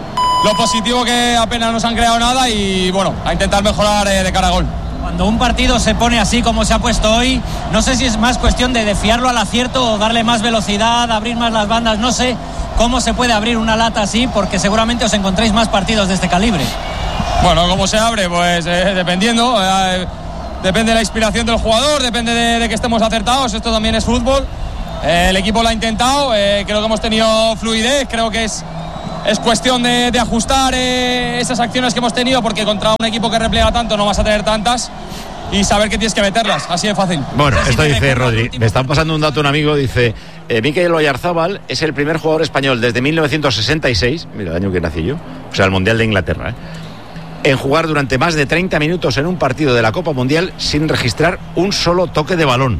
Lo positivo que apenas nos han creado nada y bueno, a intentar mejorar eh, de cara a gol. Cuando un partido se pone así como se ha puesto hoy, no sé si es más cuestión de, de fiarlo al acierto o darle más velocidad, abrir más las bandas, no sé cómo se puede abrir una lata así, porque seguramente os encontréis más partidos de este calibre. Bueno, ¿cómo se abre? Pues eh, dependiendo, eh, depende de la inspiración del jugador, depende de, de que estemos acertados, esto también es fútbol. Eh, el equipo lo ha intentado, eh, creo que hemos tenido fluidez, creo que es es cuestión de, de ajustar eh, esas acciones que hemos tenido, porque contra un equipo que repliega tanto no vas a tener tantas, y saber que tienes que meterlas, así de fácil. Bueno, esto dice Rodri. Me están pasando un dato un amigo, dice, eh, Mikel Oyarzábal es el primer jugador español desde mil novecientos sesenta y seis, mira el año que nací yo, o sea, el Mundial de Inglaterra, ¿eh? en jugar durante más de treinta minutos en un partido de la Copa Mundial sin registrar un solo toque de balón.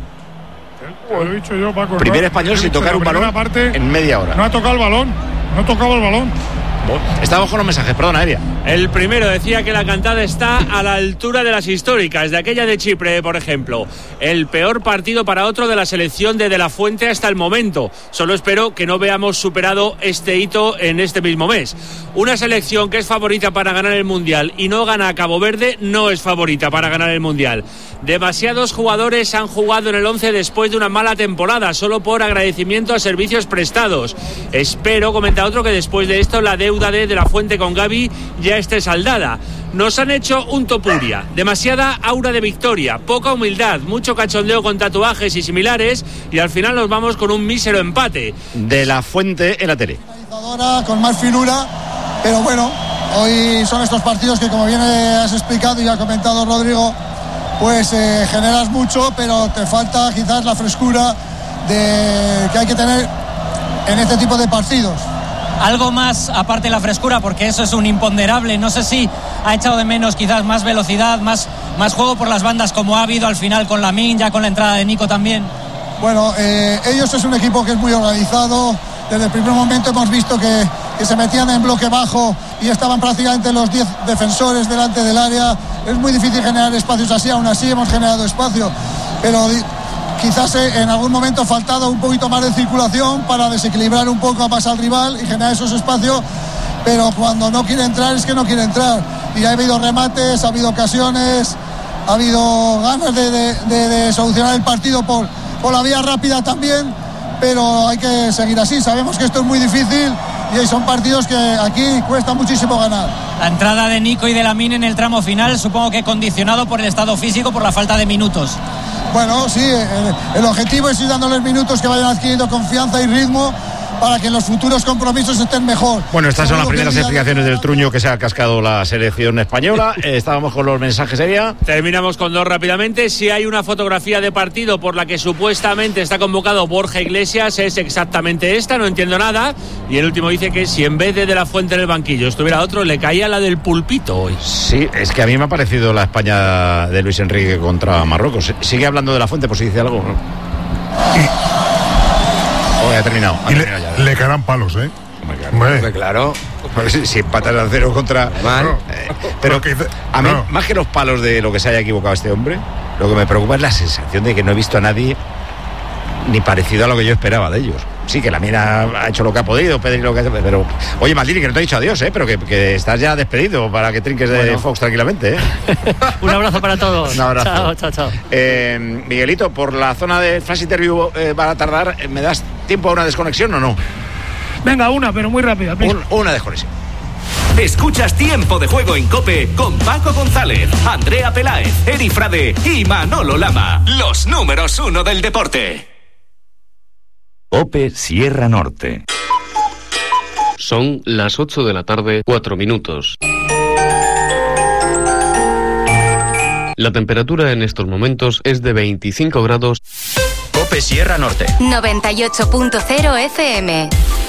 Lo he dicho yo, Paco. Primer no, español sin tocar un balón parte, en media hora. No ha tocado el balón, no tocaba el balón. Estamos con los mensajes, perdona, Aérea. El primero decía que la cantada está a la altura de las históricas, de aquella de Chipre, por ejemplo. El peor partido para otro de la selección de De La Fuente hasta el momento. Solo espero que no veamos superado este hito en este mismo mes. Una selección que es favorita para ganar el Mundial y no gana a Cabo Verde, no es favorita para ganar el Mundial. Demasiados jugadores han jugado en el once después de una mala temporada, solo por agradecimiento a servicios prestados. Espero, comenta otro, que después de esto la deuda de De La Fuente con Gavi ya esté saldada. Nos han hecho un topuria, demasiada aura de victoria, poca humildad, mucho cachondeo con tatuajes y similares, y al final nos vamos con un mísero empate. De La Fuente en la tele. Con más finura, pero bueno, hoy son estos partidos que, como bien has explicado y ha comentado Rodrigo, pues eh, generas mucho, pero te falta quizás la frescura de, que hay que tener en este tipo de partidos. Algo más aparte de la frescura, porque eso es un imponderable. No sé si ha echado de menos quizás más velocidad, más, más juego por las bandas, como ha habido al final con Lamine, ya con la entrada de Nico también. Bueno, eh, ellos es un equipo que es muy organizado. Desde el primer momento hemos visto que, que se metían en bloque bajo y estaban prácticamente los diez defensores delante del área. Es muy difícil generar espacios así, aún así hemos generado espacio, pero quizás en algún momento ha faltado un poquito más de circulación para desequilibrar un poco más al rival y generar esos espacios, pero cuando no quiere entrar es que no quiere entrar. Y ha habido remates, ha habido ocasiones, ha habido ganas de, de, de, de solucionar el partido por, por la vía rápida también, pero hay que seguir así. Sabemos que esto es muy difícil y son partidos que aquí cuesta muchísimo ganar. La entrada de Nico y de Lamine en el tramo final, supongo que condicionado por el estado físico, por la falta de minutos. Bueno, sí, el, el objetivo es ir dándoles minutos que vayan adquiriendo confianza y ritmo para que en los futuros compromisos estén mejor. Bueno, estas son las primeras explicaciones de... del truño que se ha cascado la selección española. Eh, estábamos con los mensajes, Eria. Terminamos con dos rápidamente. Si hay una fotografía de partido por la que supuestamente está convocado Borja Iglesias, es exactamente esta, no entiendo nada. Y el último dice que si en vez de De La Fuente en el banquillo estuviera otro, le caía la del Pulpito hoy. Sí, es que a mí me ha parecido la España de Luis Enrique contra Marruecos. Sigue hablando De La Fuente por si dice algo, ¿no? Oh, ha terminado. Ha y terminado le, ya. le caerán palos, ¿eh? Hombre, claro. claro. Si, si empatan a cero contra... Claro. Eh, pero que, a mí, claro. más que los palos de lo que se haya equivocado este hombre, lo que me preocupa es la sensación de que no he visto a nadie ni parecido a lo que yo esperaba de ellos. Sí, que la mina ha hecho lo que ha podido, Pedri lo que ha hecho, pero... Oye, Maldini, que no te he dicho adiós, ¿eh? Pero que, que estás ya despedido para que trinques de bueno. Fox tranquilamente, ¿eh? Un abrazo para todos. Un abrazo. Chao, chao, chao. Eh, Miguelito, por la zona de Flash Interview eh, va a tardar. ¿Me das tiempo a una desconexión o no? Venga, una, pero muy rápida. Un, una desconexión. Escuchas Tiempo de Juego en COPE con Paco González, Andrea Peláez, Eri Frade y Manolo Lama. Los números uno del deporte. COPE Sierra Norte. Son las ocho de la tarde, cuatro minutos. La temperatura en estos momentos es de veinticinco grados. COPE Sierra Norte. noventa y ocho punto cero F M.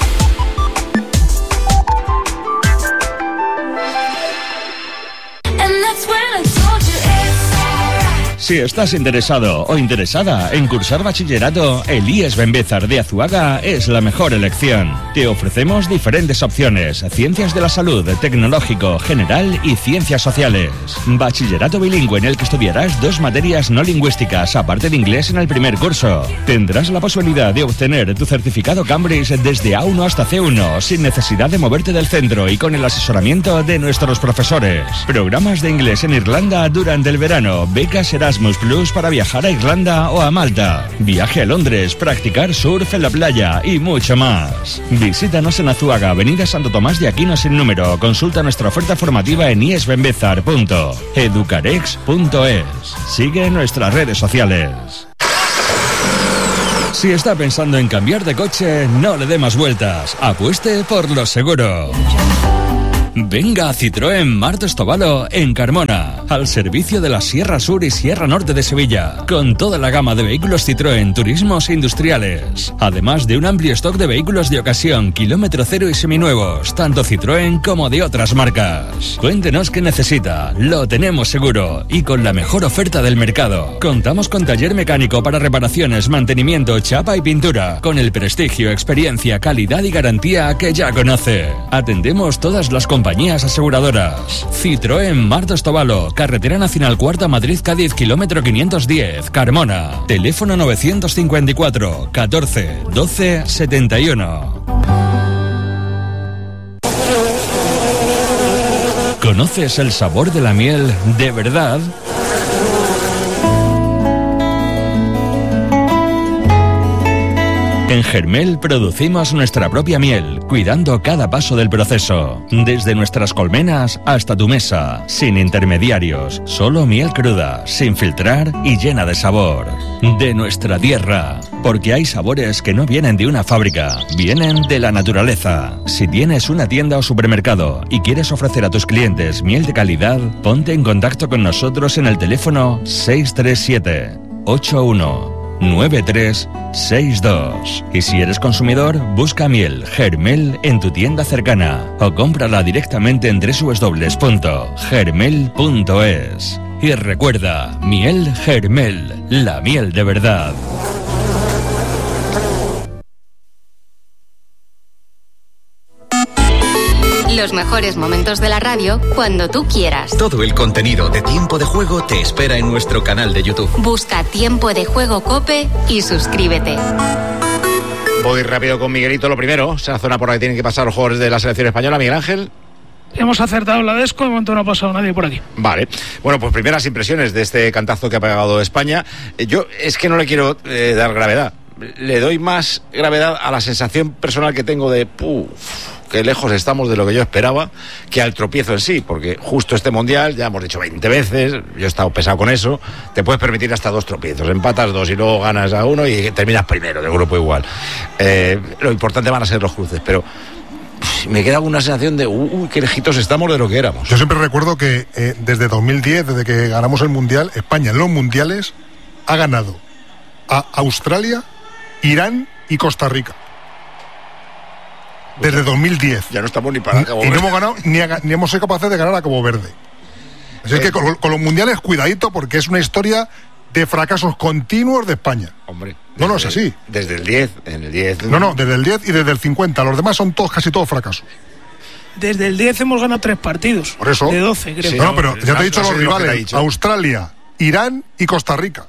Si estás interesado o interesada en cursar bachillerato, el I E S Benbézar de Azuaga es la mejor elección. Te ofrecemos diferentes opciones: ciencias de la salud, tecnológico, general y ciencias sociales. Bachillerato bilingüe en el que estudiarás dos materias no lingüísticas, aparte de inglés en el primer curso. Tendrás la posibilidad de obtener tu certificado Cambridge desde A uno hasta C uno, sin necesidad de moverte del centro y con el asesoramiento de nuestros profesores. Programas de inglés en Irlanda durante el verano, becas Erasmus Plus para viajar a Irlanda o a Malta, viaje a Londres, practicar surf en la playa y mucho más. Visítanos en Azuaga, avenida Santo Tomás de Aquino sin número. Consulta nuestra oferta formativa en iesbenbezar punto educarex punto es. Sigue nuestras redes sociales. Si está pensando en cambiar de coche, no le dé más vueltas. Apueste por lo seguro. Venga a Citroën Martos Tobalo en Carmona, al servicio de la Sierra Sur y Sierra Norte de Sevilla, con toda la gama de vehículos Citroën turismos e industriales, además de un amplio stock de vehículos de ocasión, kilómetro cero y seminuevos, tanto Citroën como de otras marcas. Cuéntenos qué necesita, lo tenemos seguro y con la mejor oferta del mercado. Contamos con taller mecánico para reparaciones, mantenimiento, chapa y pintura, con el prestigio, experiencia, calidad y garantía que ya conoce. Atendemos todas las compañías Compañías aseguradoras. Citroën Martos Tobalo, Carretera Nacional Cuarta Madrid-Cádiz, kilómetro quinientos diez, Carmona. Teléfono novecientos cincuenta y cuatro, catorce, doce, setenta y uno. ¿Conoces el sabor de la miel de verdad? En Germel producimos nuestra propia miel, cuidando cada paso del proceso. Desde nuestras colmenas hasta tu mesa, sin intermediarios, solo miel cruda, sin filtrar y llena de sabor. De nuestra tierra, porque hay sabores que no vienen de una fábrica, vienen de la naturaleza. Si tienes una tienda o supermercado y quieres ofrecer a tus clientes miel de calidad, ponte en contacto con nosotros en el teléfono seis tres siete, ocho uno, nueve tres seis dos. Y si eres consumidor, busca miel Germel en tu tienda cercana o cómprala directamente en doble u doble u doble u punto germel punto es. Y recuerda, miel Germel, la miel de verdad. Los mejores momentos de la radio cuando tú quieras. Todo el contenido de Tiempo de Juego te espera en nuestro canal de YouTube. Busca Tiempo de Juego COPE y suscríbete. Voy rápido con Miguelito. Lo primero, esa zona por la que tienen que pasar los jugadores de la selección española. Miguel Ángel. Hemos acertado la Desco, de momento no ha pasado nadie por aquí. Vale. Bueno, pues primeras impresiones de este cantazo que ha pegado España. Yo es que no le quiero eh, dar gravedad. Le doy más gravedad a la sensación personal que tengo de... Puf, que lejos estamos de lo que yo esperaba, que al tropiezo en sí, porque justo este mundial, ya hemos dicho veinte veces, yo he estado pesado con eso, te puedes permitir hasta dos tropiezos, empatas dos y luego ganas a uno y terminas primero del grupo igual. Eh, lo importante van a ser los cruces, pero me queda una sensación de uy, qué lejitos estamos de lo que éramos. Yo siempre recuerdo que eh, desde dos mil diez, desde que ganamos el mundial, España en los mundiales ha ganado a Australia, Irán y Costa Rica. Desde dos mil diez. Ya no estamos ni para Cabo Verde. Y no hemos ganado, ni, a, ni hemos sido capaces de ganar a Cabo Verde. Así eh, que con, con los mundiales, cuidadito, porque es una historia de fracasos continuos de España. Hombre. No, no es así. Desde el diez, en el diez. No, no, desde el diez y desde el cincuenta. Los demás son todos, casi todos fracasos. Desde el diez hemos ganado tres partidos. Por eso. De doce, creo. Sí, no, no, pero ya te he dicho los rivales: dicho. Australia, Irán y Costa Rica.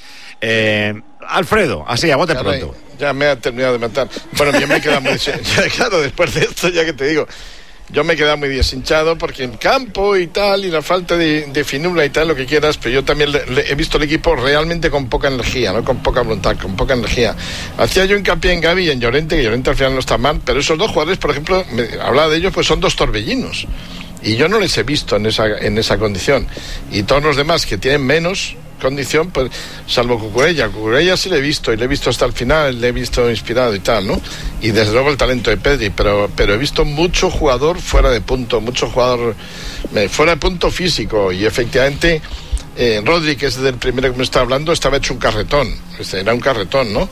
Eh, Alfredo, así, a bote pronto. Ya me ha terminado de matar. Bueno, yo me he quedado muy... ya, claro, después de esto, ya que te digo, yo me he quedado muy deshinchado porque en campo y tal, y la falta de, de finura y tal, lo que quieras, pero yo también le, le, he visto el equipo realmente con poca energía, ¿no? Con poca voluntad, con poca energía. Hacía yo hincapié en Gavi y en Llorente, que Llorente al final no está mal, pero esos dos jugadores, por ejemplo, me hablaba de ellos, pues son dos torbellinos. Y yo no les he visto en esa, en esa condición. Y todos los demás que tienen menos condición, pues salvo Cucurella. Cucurella sí le he visto y le he visto hasta el final, le he visto inspirado y tal, ¿no? Y desde luego el talento de Pedri, pero, pero he visto mucho jugador fuera de punto, mucho jugador eh, fuera de punto físico y efectivamente eh, Rodri, que es del primero que me está hablando, estaba hecho un carretón, era un carretón, ¿no?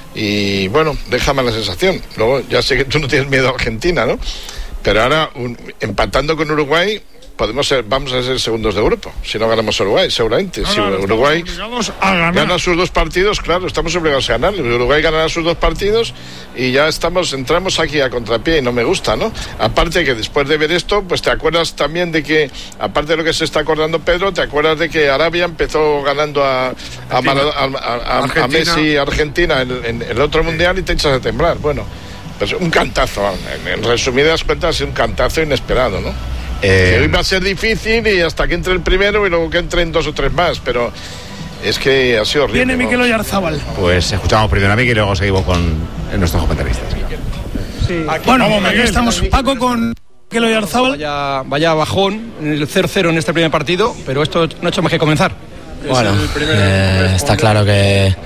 Y bueno, déjame la sensación. Luego ya sé que tú no tienes miedo a Argentina, ¿no? Pero ahora, un, empatando con Uruguay, podemos ser, vamos a ser segundos de grupo. Si no ganamos a Uruguay, seguramente. No, si no, Uruguay gana sus dos partidos, claro, estamos obligados a ganar. Uruguay ganará sus dos partidos y ya estamos, entramos aquí a contrapié y no me gusta, ¿no? Aparte que después de ver esto, pues te acuerdas también de que, aparte de lo que se está acordando Pedro, te acuerdas de que Arabia empezó ganando a, a, Marado, a, a, a, a Messi, Argentina, en, en el otro mundial y te echas a temblar. Bueno, pues un cantazo, en, en resumidas cuentas, un cantazo inesperado, ¿no? Eh, hoy va a ser difícil y hasta que entre el primero y luego que entren dos o tres más, pero es que ha sido horrible. Viene Mikel Oyarzábal. Pues escuchamos primero a Mikel y luego seguimos con nuestros comentaristas. Sí. Bueno, vamos, aquí estamos Paco con Mikel Oyarzábal. Vaya, vaya bajón, el cero cero en este primer partido, pero esto no ha hecho más que comenzar. Bueno, eh, está claro que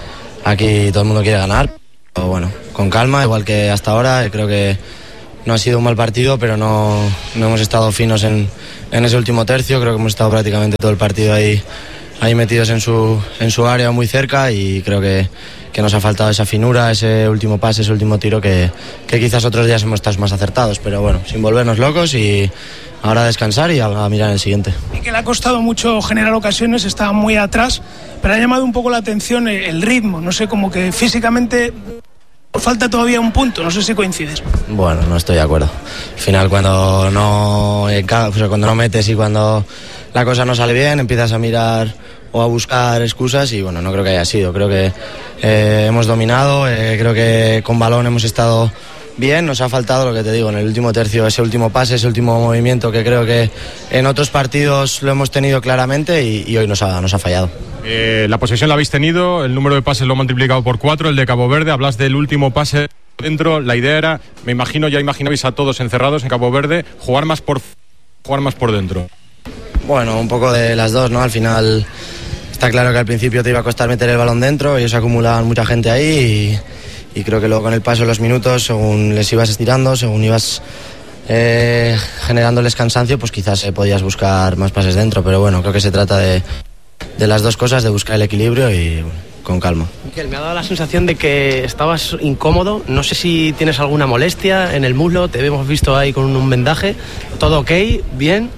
aquí todo el mundo quiere ganar. Pero bueno, con calma, igual que hasta ahora. Creo que no ha sido un mal partido, pero no, no hemos estado finos en, en ese último tercio. Creo que hemos estado prácticamente todo el partido ahí, ahí metidos en su, en su área, muy cerca, y creo que, que nos ha faltado esa finura, ese último pase, ese último tiro que, que quizás otros días hemos estado más acertados, pero bueno, sin volvernos locos y ahora a descansar y a, a mirar el siguiente. Y que le ha costado mucho generar ocasiones, está muy atrás, pero ha llamado un poco la atención el, el ritmo, no sé, como que físicamente falta todavía un punto, no sé si coincides. Bueno, no estoy de acuerdo. Al final, cuando no, o sea, cuando no metes y cuando la cosa no sale bien, empiezas a mirar o a buscar excusas y bueno, no creo que haya sido. Creo que eh, hemos dominado, eh, creo que con balón hemos estado bien. Nos ha faltado, lo que te digo, en el último tercio, ese último pase, ese último movimiento que creo que en otros partidos lo hemos tenido claramente y, y hoy nos ha, nos ha fallado. Eh, la posesión la habéis tenido, el número de pases lo he multiplicado por cuatro, el de Cabo Verde. Hablas del último pase dentro, la idea era, me imagino, ya imaginabais a todos encerrados en Cabo Verde, jugar más por jugar más por dentro. Bueno, un poco de las dos, ¿no? Al final está claro que al principio te iba a costar meter el balón dentro, ellos acumulaban mucha gente ahí y, y creo que luego con el paso de los minutos, según les ibas estirando, según ibas eh, generándoles cansancio, pues quizás eh, podías buscar más pases dentro, pero bueno, creo que se trata de, de las dos cosas, de buscar el equilibrio y con calma. Miquel, me ha dado la sensación de que estabas incómodo, no sé si tienes alguna molestia en el muslo, te hemos visto ahí con un vendaje, ¿todo ok? ¿Bien?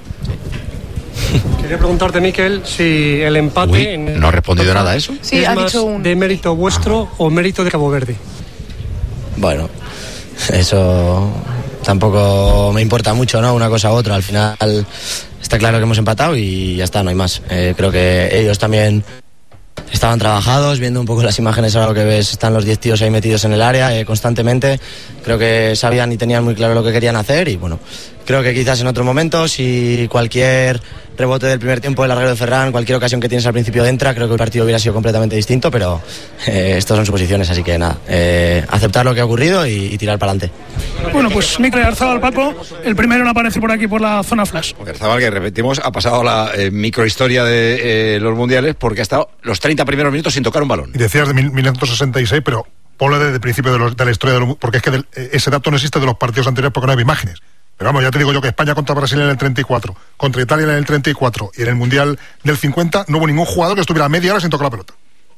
Quería preguntarte, Miquel, si el empate... Uy, ¿no ha respondido nada a eso? Sí, ¿es ha más dicho un... de mérito vuestro ah. o mérito de Cabo Verde? Bueno, eso tampoco me importa mucho, ¿no? Una cosa u otra. Al final está claro que hemos empatado y ya está, no hay más. Eh, creo que ellos también estaban trabajados, viendo un poco las imágenes. Ahora lo que ves, están los diez tíos ahí metidos en el área eh, constantemente. Creo que sabían y tenían muy claro lo que querían hacer y bueno, creo que quizás en otro momento, si cualquier rebote del primer tiempo del larguero de Ferran, cualquier ocasión que tienes al principio entra, creo que el partido hubiera sido completamente distinto, pero eh, estas son suposiciones, así que nada, eh, aceptar lo que ha ocurrido y, y tirar para adelante. Bueno, pues Miquel Oyarzabal, Paco, el primero en aparecer por aquí por la zona flash. Oyarzabal, que repetimos, ha pasado la eh, microhistoria de eh, los mundiales porque ha estado los treinta primeros minutos sin tocar un balón. Y decías de mil novecientos sesenta y seis, pero ponlo desde el principio de, los, de la historia, de los, porque es que del, ese dato no existe de los partidos anteriores porque no hay imágenes. Pero vamos, ya te digo yo que España contra Brasil en el treinta y cuatro, contra Italia en el treinta y cuatro y en el Mundial del cincuenta no hubo ningún jugador que estuviera media hora sin tocar la pelota.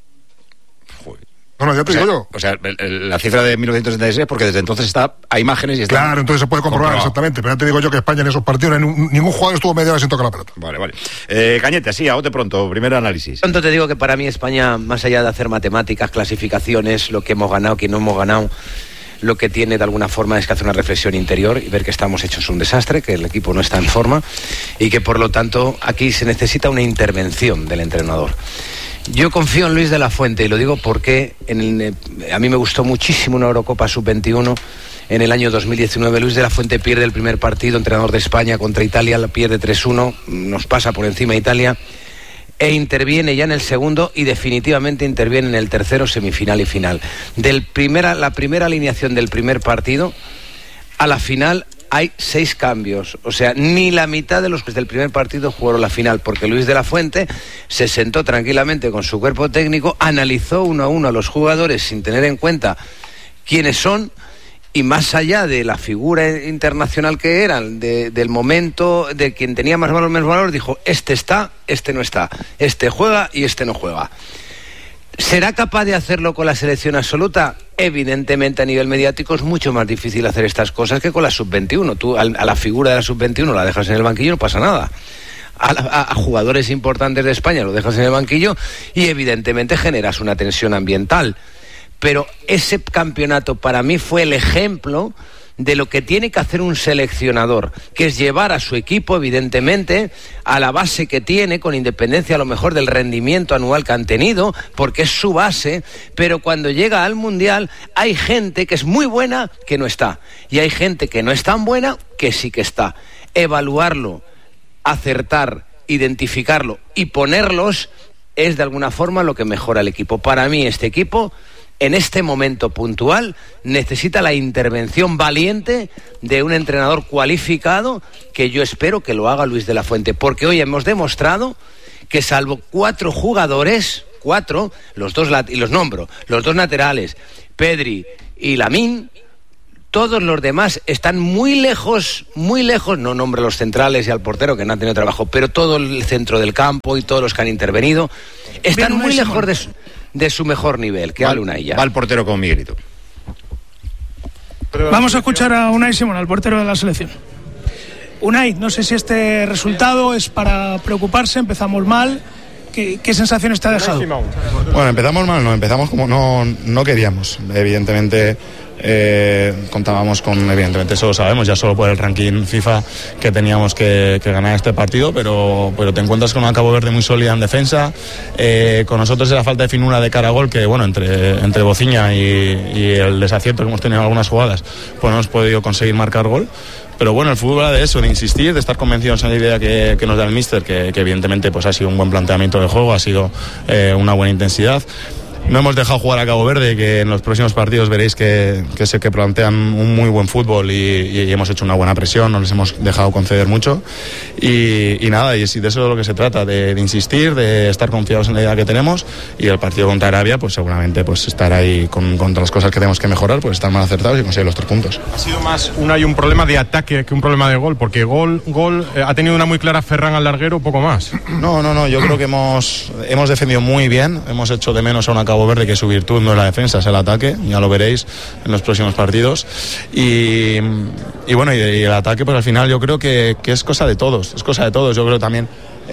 Joder. No, no, ya te o sea, digo yo. O sea, el, el, la cifra de mil novecientos setenta y seis porque desde entonces está a imágenes y está... Claro, entonces se puede comprobar comprobado. Exactamente, pero ya te digo yo que España en esos partidos no hay ningún jugador estuvo media hora sin tocar la pelota. Vale, vale. Eh, Cañete, así, a bote pronto, primer análisis. Pronto te digo que para mí España, más allá de hacer matemáticas, clasificaciones, lo que hemos ganado, que no hemos ganado, lo que tiene de alguna forma es que hacer una reflexión interior y ver que estamos hechos un desastre, que el equipo no está en forma y que por lo tanto aquí se necesita una intervención del entrenador. Yo confío en Luis de la Fuente y lo digo porque en el, a mí me gustó muchísimo una Eurocopa sub veintiuno en el año dos mil diecinueve. Luis de la Fuente pierde el primer partido, entrenador de España contra Italia, la pierde tres uno, nos pasa por encima Italia e interviene ya en el segundo y definitivamente interviene en el tercero, semifinal y final. Del primera, la primera alineación del primer partido a la final hay seis cambios, o sea, ni la mitad de los que del primer partido jugaron la final, porque Luis de la Fuente se sentó tranquilamente con su cuerpo técnico, analizó uno a uno a los jugadores sin tener en cuenta quiénes son, y más allá de la figura internacional que eran, de, del momento, de quien tenía más valor o menos valor, dijo, este está, este no está, este juega y este no juega. ¿Será capaz de hacerlo con la selección absoluta? Evidentemente a nivel mediático es mucho más difícil hacer estas cosas que con la sub veintiuno. Tú a la figura de la sub veintiuno la dejas en el banquillo y no pasa nada. A, la, a, a jugadores importantes de España lo dejas en el banquillo y evidentemente generas una tensión ambiental. Pero ese campeonato para mí fue el ejemplo de lo que tiene que hacer un seleccionador, que es llevar a su equipo, evidentemente, a la base que tiene, con independencia a lo mejor del rendimiento anual que han tenido, porque es su base, pero cuando llega al Mundial hay gente que es muy buena que no está, y hay gente que no es tan buena que sí que está. Evaluarlo, acertar, identificarlo y ponerlos es de alguna forma lo que mejora el equipo. Para mí este equipo, en este momento puntual, necesita la intervención valiente de un entrenador cualificado, que yo espero que lo haga Luis de la Fuente, porque hoy hemos demostrado que salvo cuatro jugadores, cuatro, los dos lat- y los nombro, los dos laterales, Pedri y Lamine, todos los demás están muy lejos, muy lejos, no nombro los centrales y al portero que no han tenido trabajo, pero todo el centro del campo y todos los que han intervenido están muy lejos de su, de su mejor nivel. Que hable Unai ya. Va el portero con Miguelito. Vamos a escuchar a Unai Simón, al portero de la selección. Unai, no sé si este resultado es para preocuparse, empezamos mal. ¿Qué, qué sensaciones te ha dejado? Bueno, empezamos mal, no, empezamos como no, no queríamos. Evidentemente eh, contábamos con, evidentemente eso lo sabemos, ya solo por el ranking FIFA que teníamos que, que ganar este partido, pero, pero te encuentras con una Cabo Verde muy sólida en defensa, eh, con nosotros era falta de finura de cara a gol, que bueno, entre, entre Bociña y, y el desacierto que hemos tenido en algunas jugadas, pues no hemos podido conseguir marcar gol. Pero bueno, el fútbol va de eso, de insistir, de estar convencidos en la idea que, que nos da el míster, que, que evidentemente pues ha sido un buen planteamiento de juego, ha sido eh, una buena intensidad. No hemos dejado jugar a Cabo Verde, que en los próximos partidos veréis que, que sé que plantean un muy buen fútbol y, y, y hemos hecho una buena presión, no les hemos dejado conceder mucho. Y, y nada, y de eso es de lo que se trata, de, de insistir, de estar confiados en la idea que tenemos, y el partido contra Arabia, pues seguramente pues estar ahí con, contra las cosas que tenemos que mejorar, pues estar más acertados y conseguir los tres puntos. Ha sido más un, hay un problema de ataque que un problema de gol, porque gol, gol eh, ha tenido una muy clara Ferran al larguero, poco más. No, no, no, yo creo que hemos, hemos defendido muy bien, hemos hecho de menos a una Cabo Verde que su virtud no es la defensa, es el ataque, ya lo veréis en los próximos partidos. Y, y bueno, y, y el ataque, pues al final yo creo que, que es cosa de todos, es cosa de todos, yo creo también.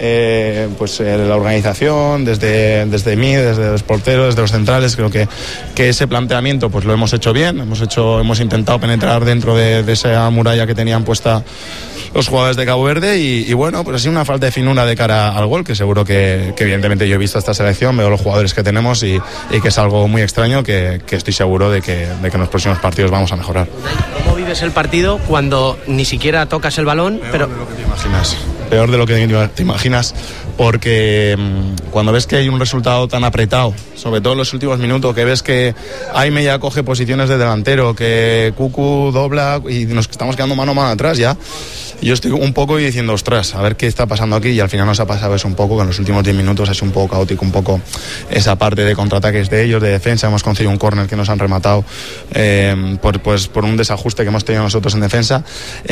Eh, pues eh, la organización, desde, desde mí, desde los porteros, desde los centrales, creo que, que ese planteamiento pues lo hemos hecho bien, hemos hecho, hemos intentado penetrar dentro de, de esa muralla que tenían puesta los jugadores de Cabo Verde y, y bueno, pues ha sido una falta de finura de cara al gol, que seguro que, que evidentemente yo he visto esta selección, veo los jugadores que tenemos y, y que es algo muy extraño que, que estoy seguro de que, de que en los próximos partidos vamos a mejorar. ¿Cómo vives el partido cuando ni siquiera tocas el balón? Peor pero de lo que te imaginas. Peor de lo que te imaginas, porque mmm, cuando ves que hay un resultado tan apretado, sobre todo en los últimos minutos, que ves que Aime ya coge posiciones de delantero, que Cucu dobla y nos estamos quedando mano a mano atrás ya. Yo estoy un poco diciendo, ostras, a ver qué está pasando aquí, y al final nos ha pasado eso un poco, que en los últimos diez minutos ha sido un poco caótico, un poco esa parte de contraataques de ellos, de defensa, hemos conseguido un córner que nos han rematado eh, por, pues, por un desajuste que hemos tenido nosotros en defensa,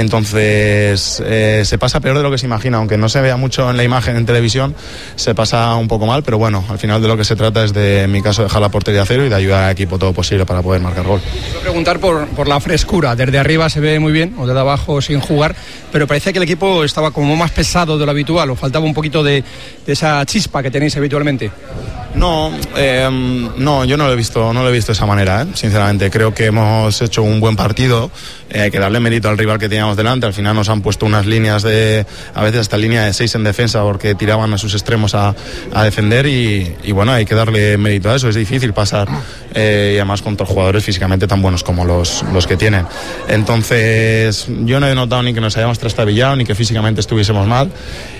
entonces eh, se pasa peor de lo que se imagina, aunque no se vea mucho en la imagen en televisión, se pasa un poco mal, pero bueno, al final de lo que se trata es de, en mi caso, dejar la portería a cero y de ayudar al equipo todo posible para poder marcar gol. Quiero preguntar por, por la frescura, desde arriba se ve muy bien, o desde abajo sin jugar, pero parecía que el equipo estaba como más pesado de lo habitual, o faltaba un poquito de, de esa chispa que tenéis habitualmente. No, eh, no, yo no lo he visto, no lo he visto de esa manera, ¿eh? Sinceramente. Creo que hemos hecho un buen partido. Eh, hay que darle mérito al rival que teníamos delante. Al final nos han puesto unas líneas de, a veces hasta línea de seis en defensa, porque tiraban a sus extremos a, a defender y, y bueno, hay que darle mérito a eso. Es difícil pasar eh, y además contra jugadores físicamente tan buenos como los, los que tienen. Entonces, yo no he notado ni que nos hayamos trastabillado ni que físicamente estuviésemos mal.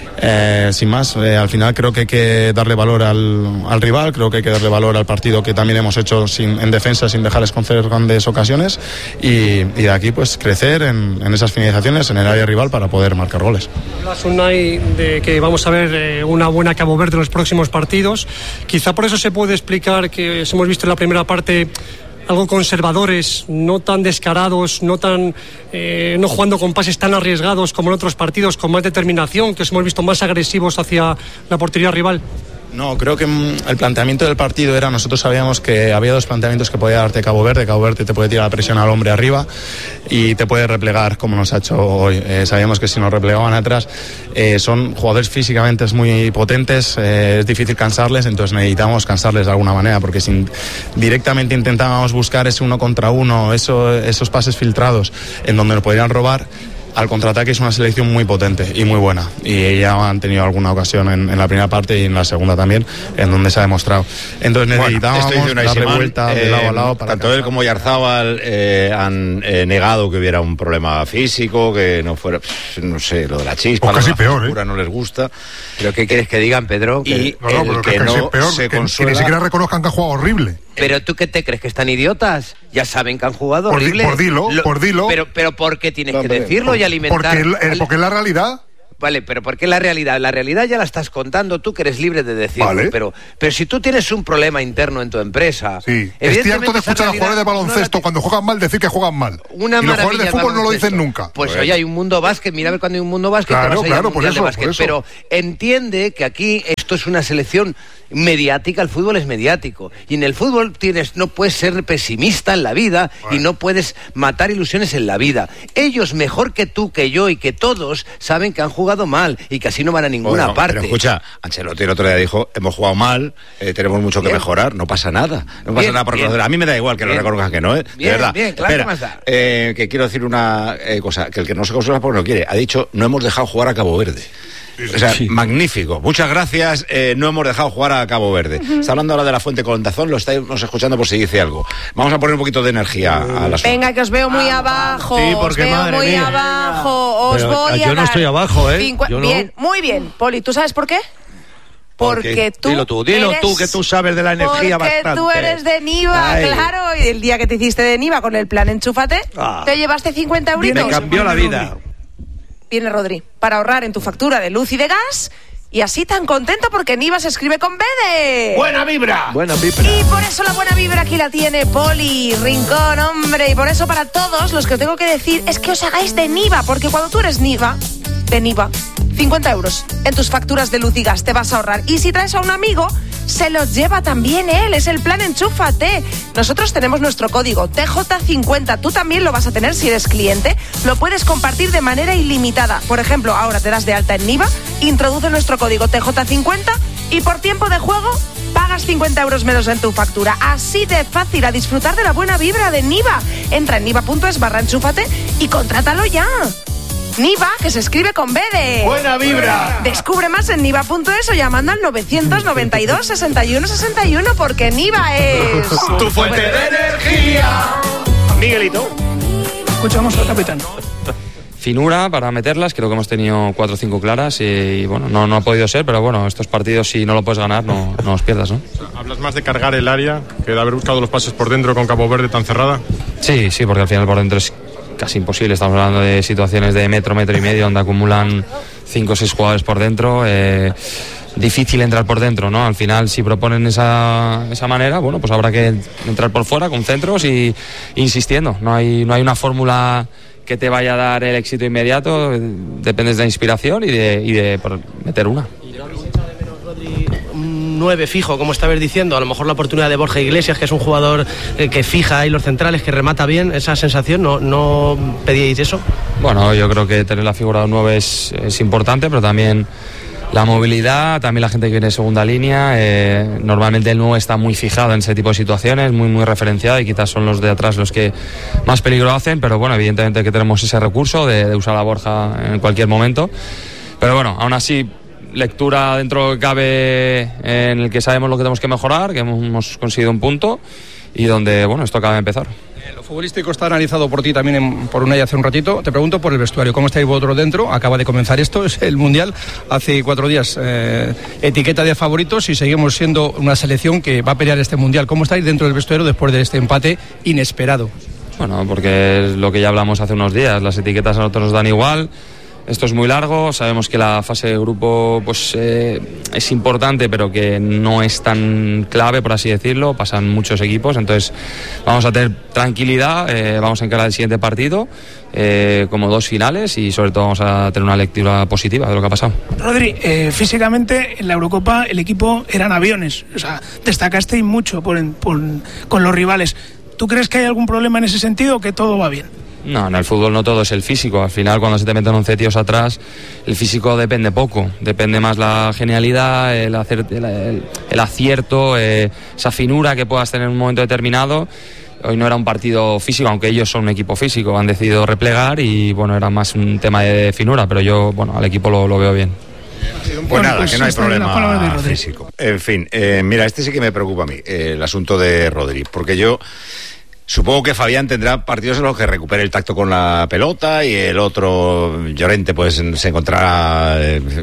Eh, sin más, eh, al final creo que hay que darle valor al, al rival, creo que hay que darle valor al partido que también hemos hecho sin, en defensa, sin dejarles conceder grandes ocasiones y, y de aquí pues crecer en, en esas finalizaciones en el área rival para poder marcar goles. Hablas, Unai, de que vamos a ver eh, una buena Cabo Verde en los próximos partidos, quizá por eso se puede explicar que hemos visto en la primera parte algo conservadores, no tan descarados, no tan eh, no jugando con pases tan arriesgados como en otros partidos, con más determinación, que os hemos visto más agresivos hacia la portería rival. No, creo que el planteamiento del partido era, nosotros sabíamos que había dos planteamientos que podía darte Cabo Verde. Cabo Verde te puede tirar la presión al hombre arriba y te puede replegar como nos ha hecho hoy. Eh, sabíamos que si nos replegaban atrás, eh, son jugadores físicamente muy potentes, eh, es difícil cansarles, entonces necesitamos cansarles de alguna manera, porque si directamente intentábamos buscar ese uno contra uno, eso, esos pases filtrados en donde nos podrían robar, al contraataque es una selección muy potente y muy buena, y ya han tenido alguna ocasión en, en la primera parte y en la segunda también, en donde se ha demostrado. Entonces necesitábamos bueno, darle Simán, vuelta eh, de lado a lado para tanto él como Yarzábal eh, han eh, negado que hubiera un problema físico, que no fuera, no sé, lo de la chispa, o casi la peor, figura, ¿eh? no les gusta. ¿Pero qué quieres que digan, Pedro? Y no, no, el que, que no peor, se que, consuela... que ni siquiera reconozcan que han jugado horrible. ¿Pero tú qué te crees? ¿Que están idiotas? Ya saben que han jugado por horrible. Di, por dilo, Lo, por dilo. Pero, pero ¿por qué tienes no, que decirlo por, y alimentar? Porque, el, porque es la realidad. Vale, pero ¿por qué la realidad? La realidad ya la estás contando tú, que eres libre de decirlo. Vale. Pero, pero si tú tienes un problema interno en tu empresa... Sí, estoy harto de escuchar a los jugadores de baloncesto no cuando juegan mal decir que juegan mal. Una y los jugadores de fútbol no lo dicen nunca. Pues oye, hay un mundo básquet, mira a ver cuando hay un mundo básquet... Claro, te vas a ir claro, al por Mundial eso, de básquet. por eso. Pero entiende que aquí esto es una selección mediática, el fútbol es mediático. Y en el fútbol tienes, no puedes ser pesimista en la vida bueno. y no puedes matar ilusiones en la vida. Ellos, mejor que tú, que yo y que todos, saben que han jugado mal y que así no van a ninguna bueno, parte. Pero escucha, Ancelotti el otro día dijo, hemos jugado mal, eh, tenemos mucho que bien. mejorar, no pasa nada. No pasa bien, nada por reconocer. A mí me da igual que bien. lo reconozcan que no, ¿eh? Bien, de verdad. Bien, claro. Espera, que, más eh, que quiero decir una eh, cosa, que el que no se consuela porque no quiere. Ha dicho, no hemos dejado jugar a Cabo Verde. O sea, sí. magnífico. Muchas gracias. Eh, no hemos dejado jugar a Cabo Verde. Uh-huh. Está hablando ahora de la Fuente Colondazón, lo estáis escuchando por si dice algo. Vamos a poner un poquito de energía uh, a la Venga, que os veo muy ah, abajo. Sí, porque os veo madre muy mía. abajo. Os Pero, voy yo a no estoy abajo, ¿eh? Cincu- yo no. Bien, muy bien. Poli, ¿tú sabes por qué? Porque, porque tú Dilo tú, dilo eres, tú, que tú sabes de la energía porque bastante. Porque tú eres de Niva, Ay. claro. Y el día que te hiciste de Niva con el plan Enchúfate, ah. te llevaste cincuenta euritos. Me cambió la vida. Viene Rodri, para ahorrar en tu factura de luz y de gas. Y así tan contento porque Niva se escribe con B de... ¡Buena vibra! Buena vibra. Y por eso la buena vibra aquí la tiene Poli Rincón, hombre. Y por eso para todos los que os tengo que decir es que os hagáis de Niva. Porque cuando tú eres Niva, de Niva, cincuenta euros en tus facturas de luz y gas te vas a ahorrar. Y si traes a un amigo, se los lleva también él. Es el plan Enchúfate. Nosotros tenemos nuestro código T J cincuenta. Tú también lo vas a tener si eres cliente. Lo puedes compartir de manera ilimitada. Por ejemplo, ahora te das de alta en Niva, introduce nuestro código T J cincuenta y por tiempo de juego pagas cincuenta euros menos en tu factura. Así de fácil, a disfrutar de la buena vibra de Niva. Entra en niva.es barra enchúfate y contrátalo ya. Niva, que se escribe con B de... ¡Buena vibra! Descubre más en niva.es o llamando al novecientos noventa y dos, sesenta y uno sesenta y uno porque Niva es... ¡Tu fuente de energía! Miguelito. Escuchamos al capitán. Finura para meterlas, creo que hemos tenido cuatro o cinco claras y, y bueno, no, no ha podido ser, pero bueno, estos partidos si no lo puedes ganar no, no los pierdas, ¿no? ¿Hablas más de cargar el área que de haber buscado los pases por dentro con Cabo Verde tan cerrada? Sí, sí, porque al final por dentro es casi imposible. Estamos hablando de situaciones de metro, metro y medio donde acumulan cinco o seis jugadores por dentro. Eh, difícil entrar por dentro, ¿no? Al final, si proponen esa, esa manera, bueno, pues habrá que entrar por fuera con centros y insistiendo. No hay, no hay una fórmula que te vaya a dar el éxito inmediato. Dependes de la inspiración y de, y de por meter una. nueve fijo, como estabas diciendo, a lo mejor la oportunidad de Borja Iglesias, que es un jugador eh, que fija ahí los centrales, que remata bien, esa sensación, ¿no, no pedíais eso? Bueno, yo creo que tener la figura de nueve es, es importante, pero también la movilidad, también la gente que viene de segunda línea, eh, normalmente el nueve está muy fijado en ese tipo de situaciones, muy muy referenciado y quizás son los de atrás los que más peligro hacen, pero bueno, evidentemente que tenemos ese recurso de, de usar a Borja en cualquier momento, pero bueno, aún así lectura dentro de lo que cabe en el que sabemos lo que tenemos que mejorar, que hemos conseguido un punto y donde, bueno, esto acaba de empezar. Eh, lo futbolístico está analizado por ti también, en, por Unai hace un ratito. Te pregunto por el vestuario, ¿cómo estáis vosotros dentro? Acaba de comenzar esto, es el Mundial, hace cuatro días, eh, etiqueta de favoritos y seguimos siendo una selección que va a pelear este Mundial. ¿Cómo estáis dentro del vestuario después de este empate inesperado? Bueno, porque es lo que ya hablamos hace unos días, las etiquetas a nosotros nos dan igual. Esto es muy largo, sabemos que la fase de grupo pues, eh, es importante, pero que no es tan clave, por así decirlo, pasan muchos equipos, entonces vamos a tener tranquilidad, eh, vamos a encarar el siguiente partido eh, como dos finales y sobre todo vamos a tener una lectura positiva de lo que ha pasado. Rodri, eh, físicamente en la Eurocopa el equipo eran aviones, o sea, destacasteis mucho por, por, con los rivales. ¿Tú crees que hay algún problema en ese sentido o que todo va bien? No, en el fútbol no todo es el físico. Al final, cuando se te meten once tíos atrás, el físico depende poco. Depende más la genialidad, el, hacer, el, el, el acierto, eh, esa finura que puedas tener en un momento determinado. Hoy no era un partido físico, aunque ellos son un equipo físico. Han decidido replegar y, bueno, era más un tema de finura. Pero yo, bueno, al equipo lo, lo veo bien. Pues bueno, nada, pues que no hay problema físico. En fin, eh, mira, este sí que me preocupa a mí, eh, el asunto de Rodri. Porque yo... Supongo que Fabián tendrá partidos en los que recupere el tacto con la pelota y el otro, Llorente, pues se encontrará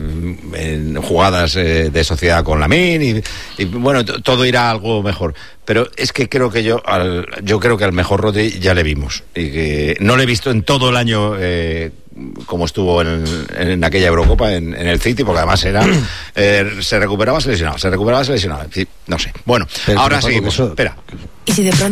en jugadas de sociedad con Lamine y, y bueno, t- todo irá algo mejor. Pero es que creo que yo, al, yo creo que al mejor Rodri ya le vimos y que no le he visto en todo el año eh, como estuvo en, en aquella Eurocopa en, en el City, porque además era eh, se recuperaba, se lesionaba, se recuperaba, se lesionaba. Sí, no sé. Bueno, Pero ahora Paco, seguimos. eso- Espera. Y si de pronto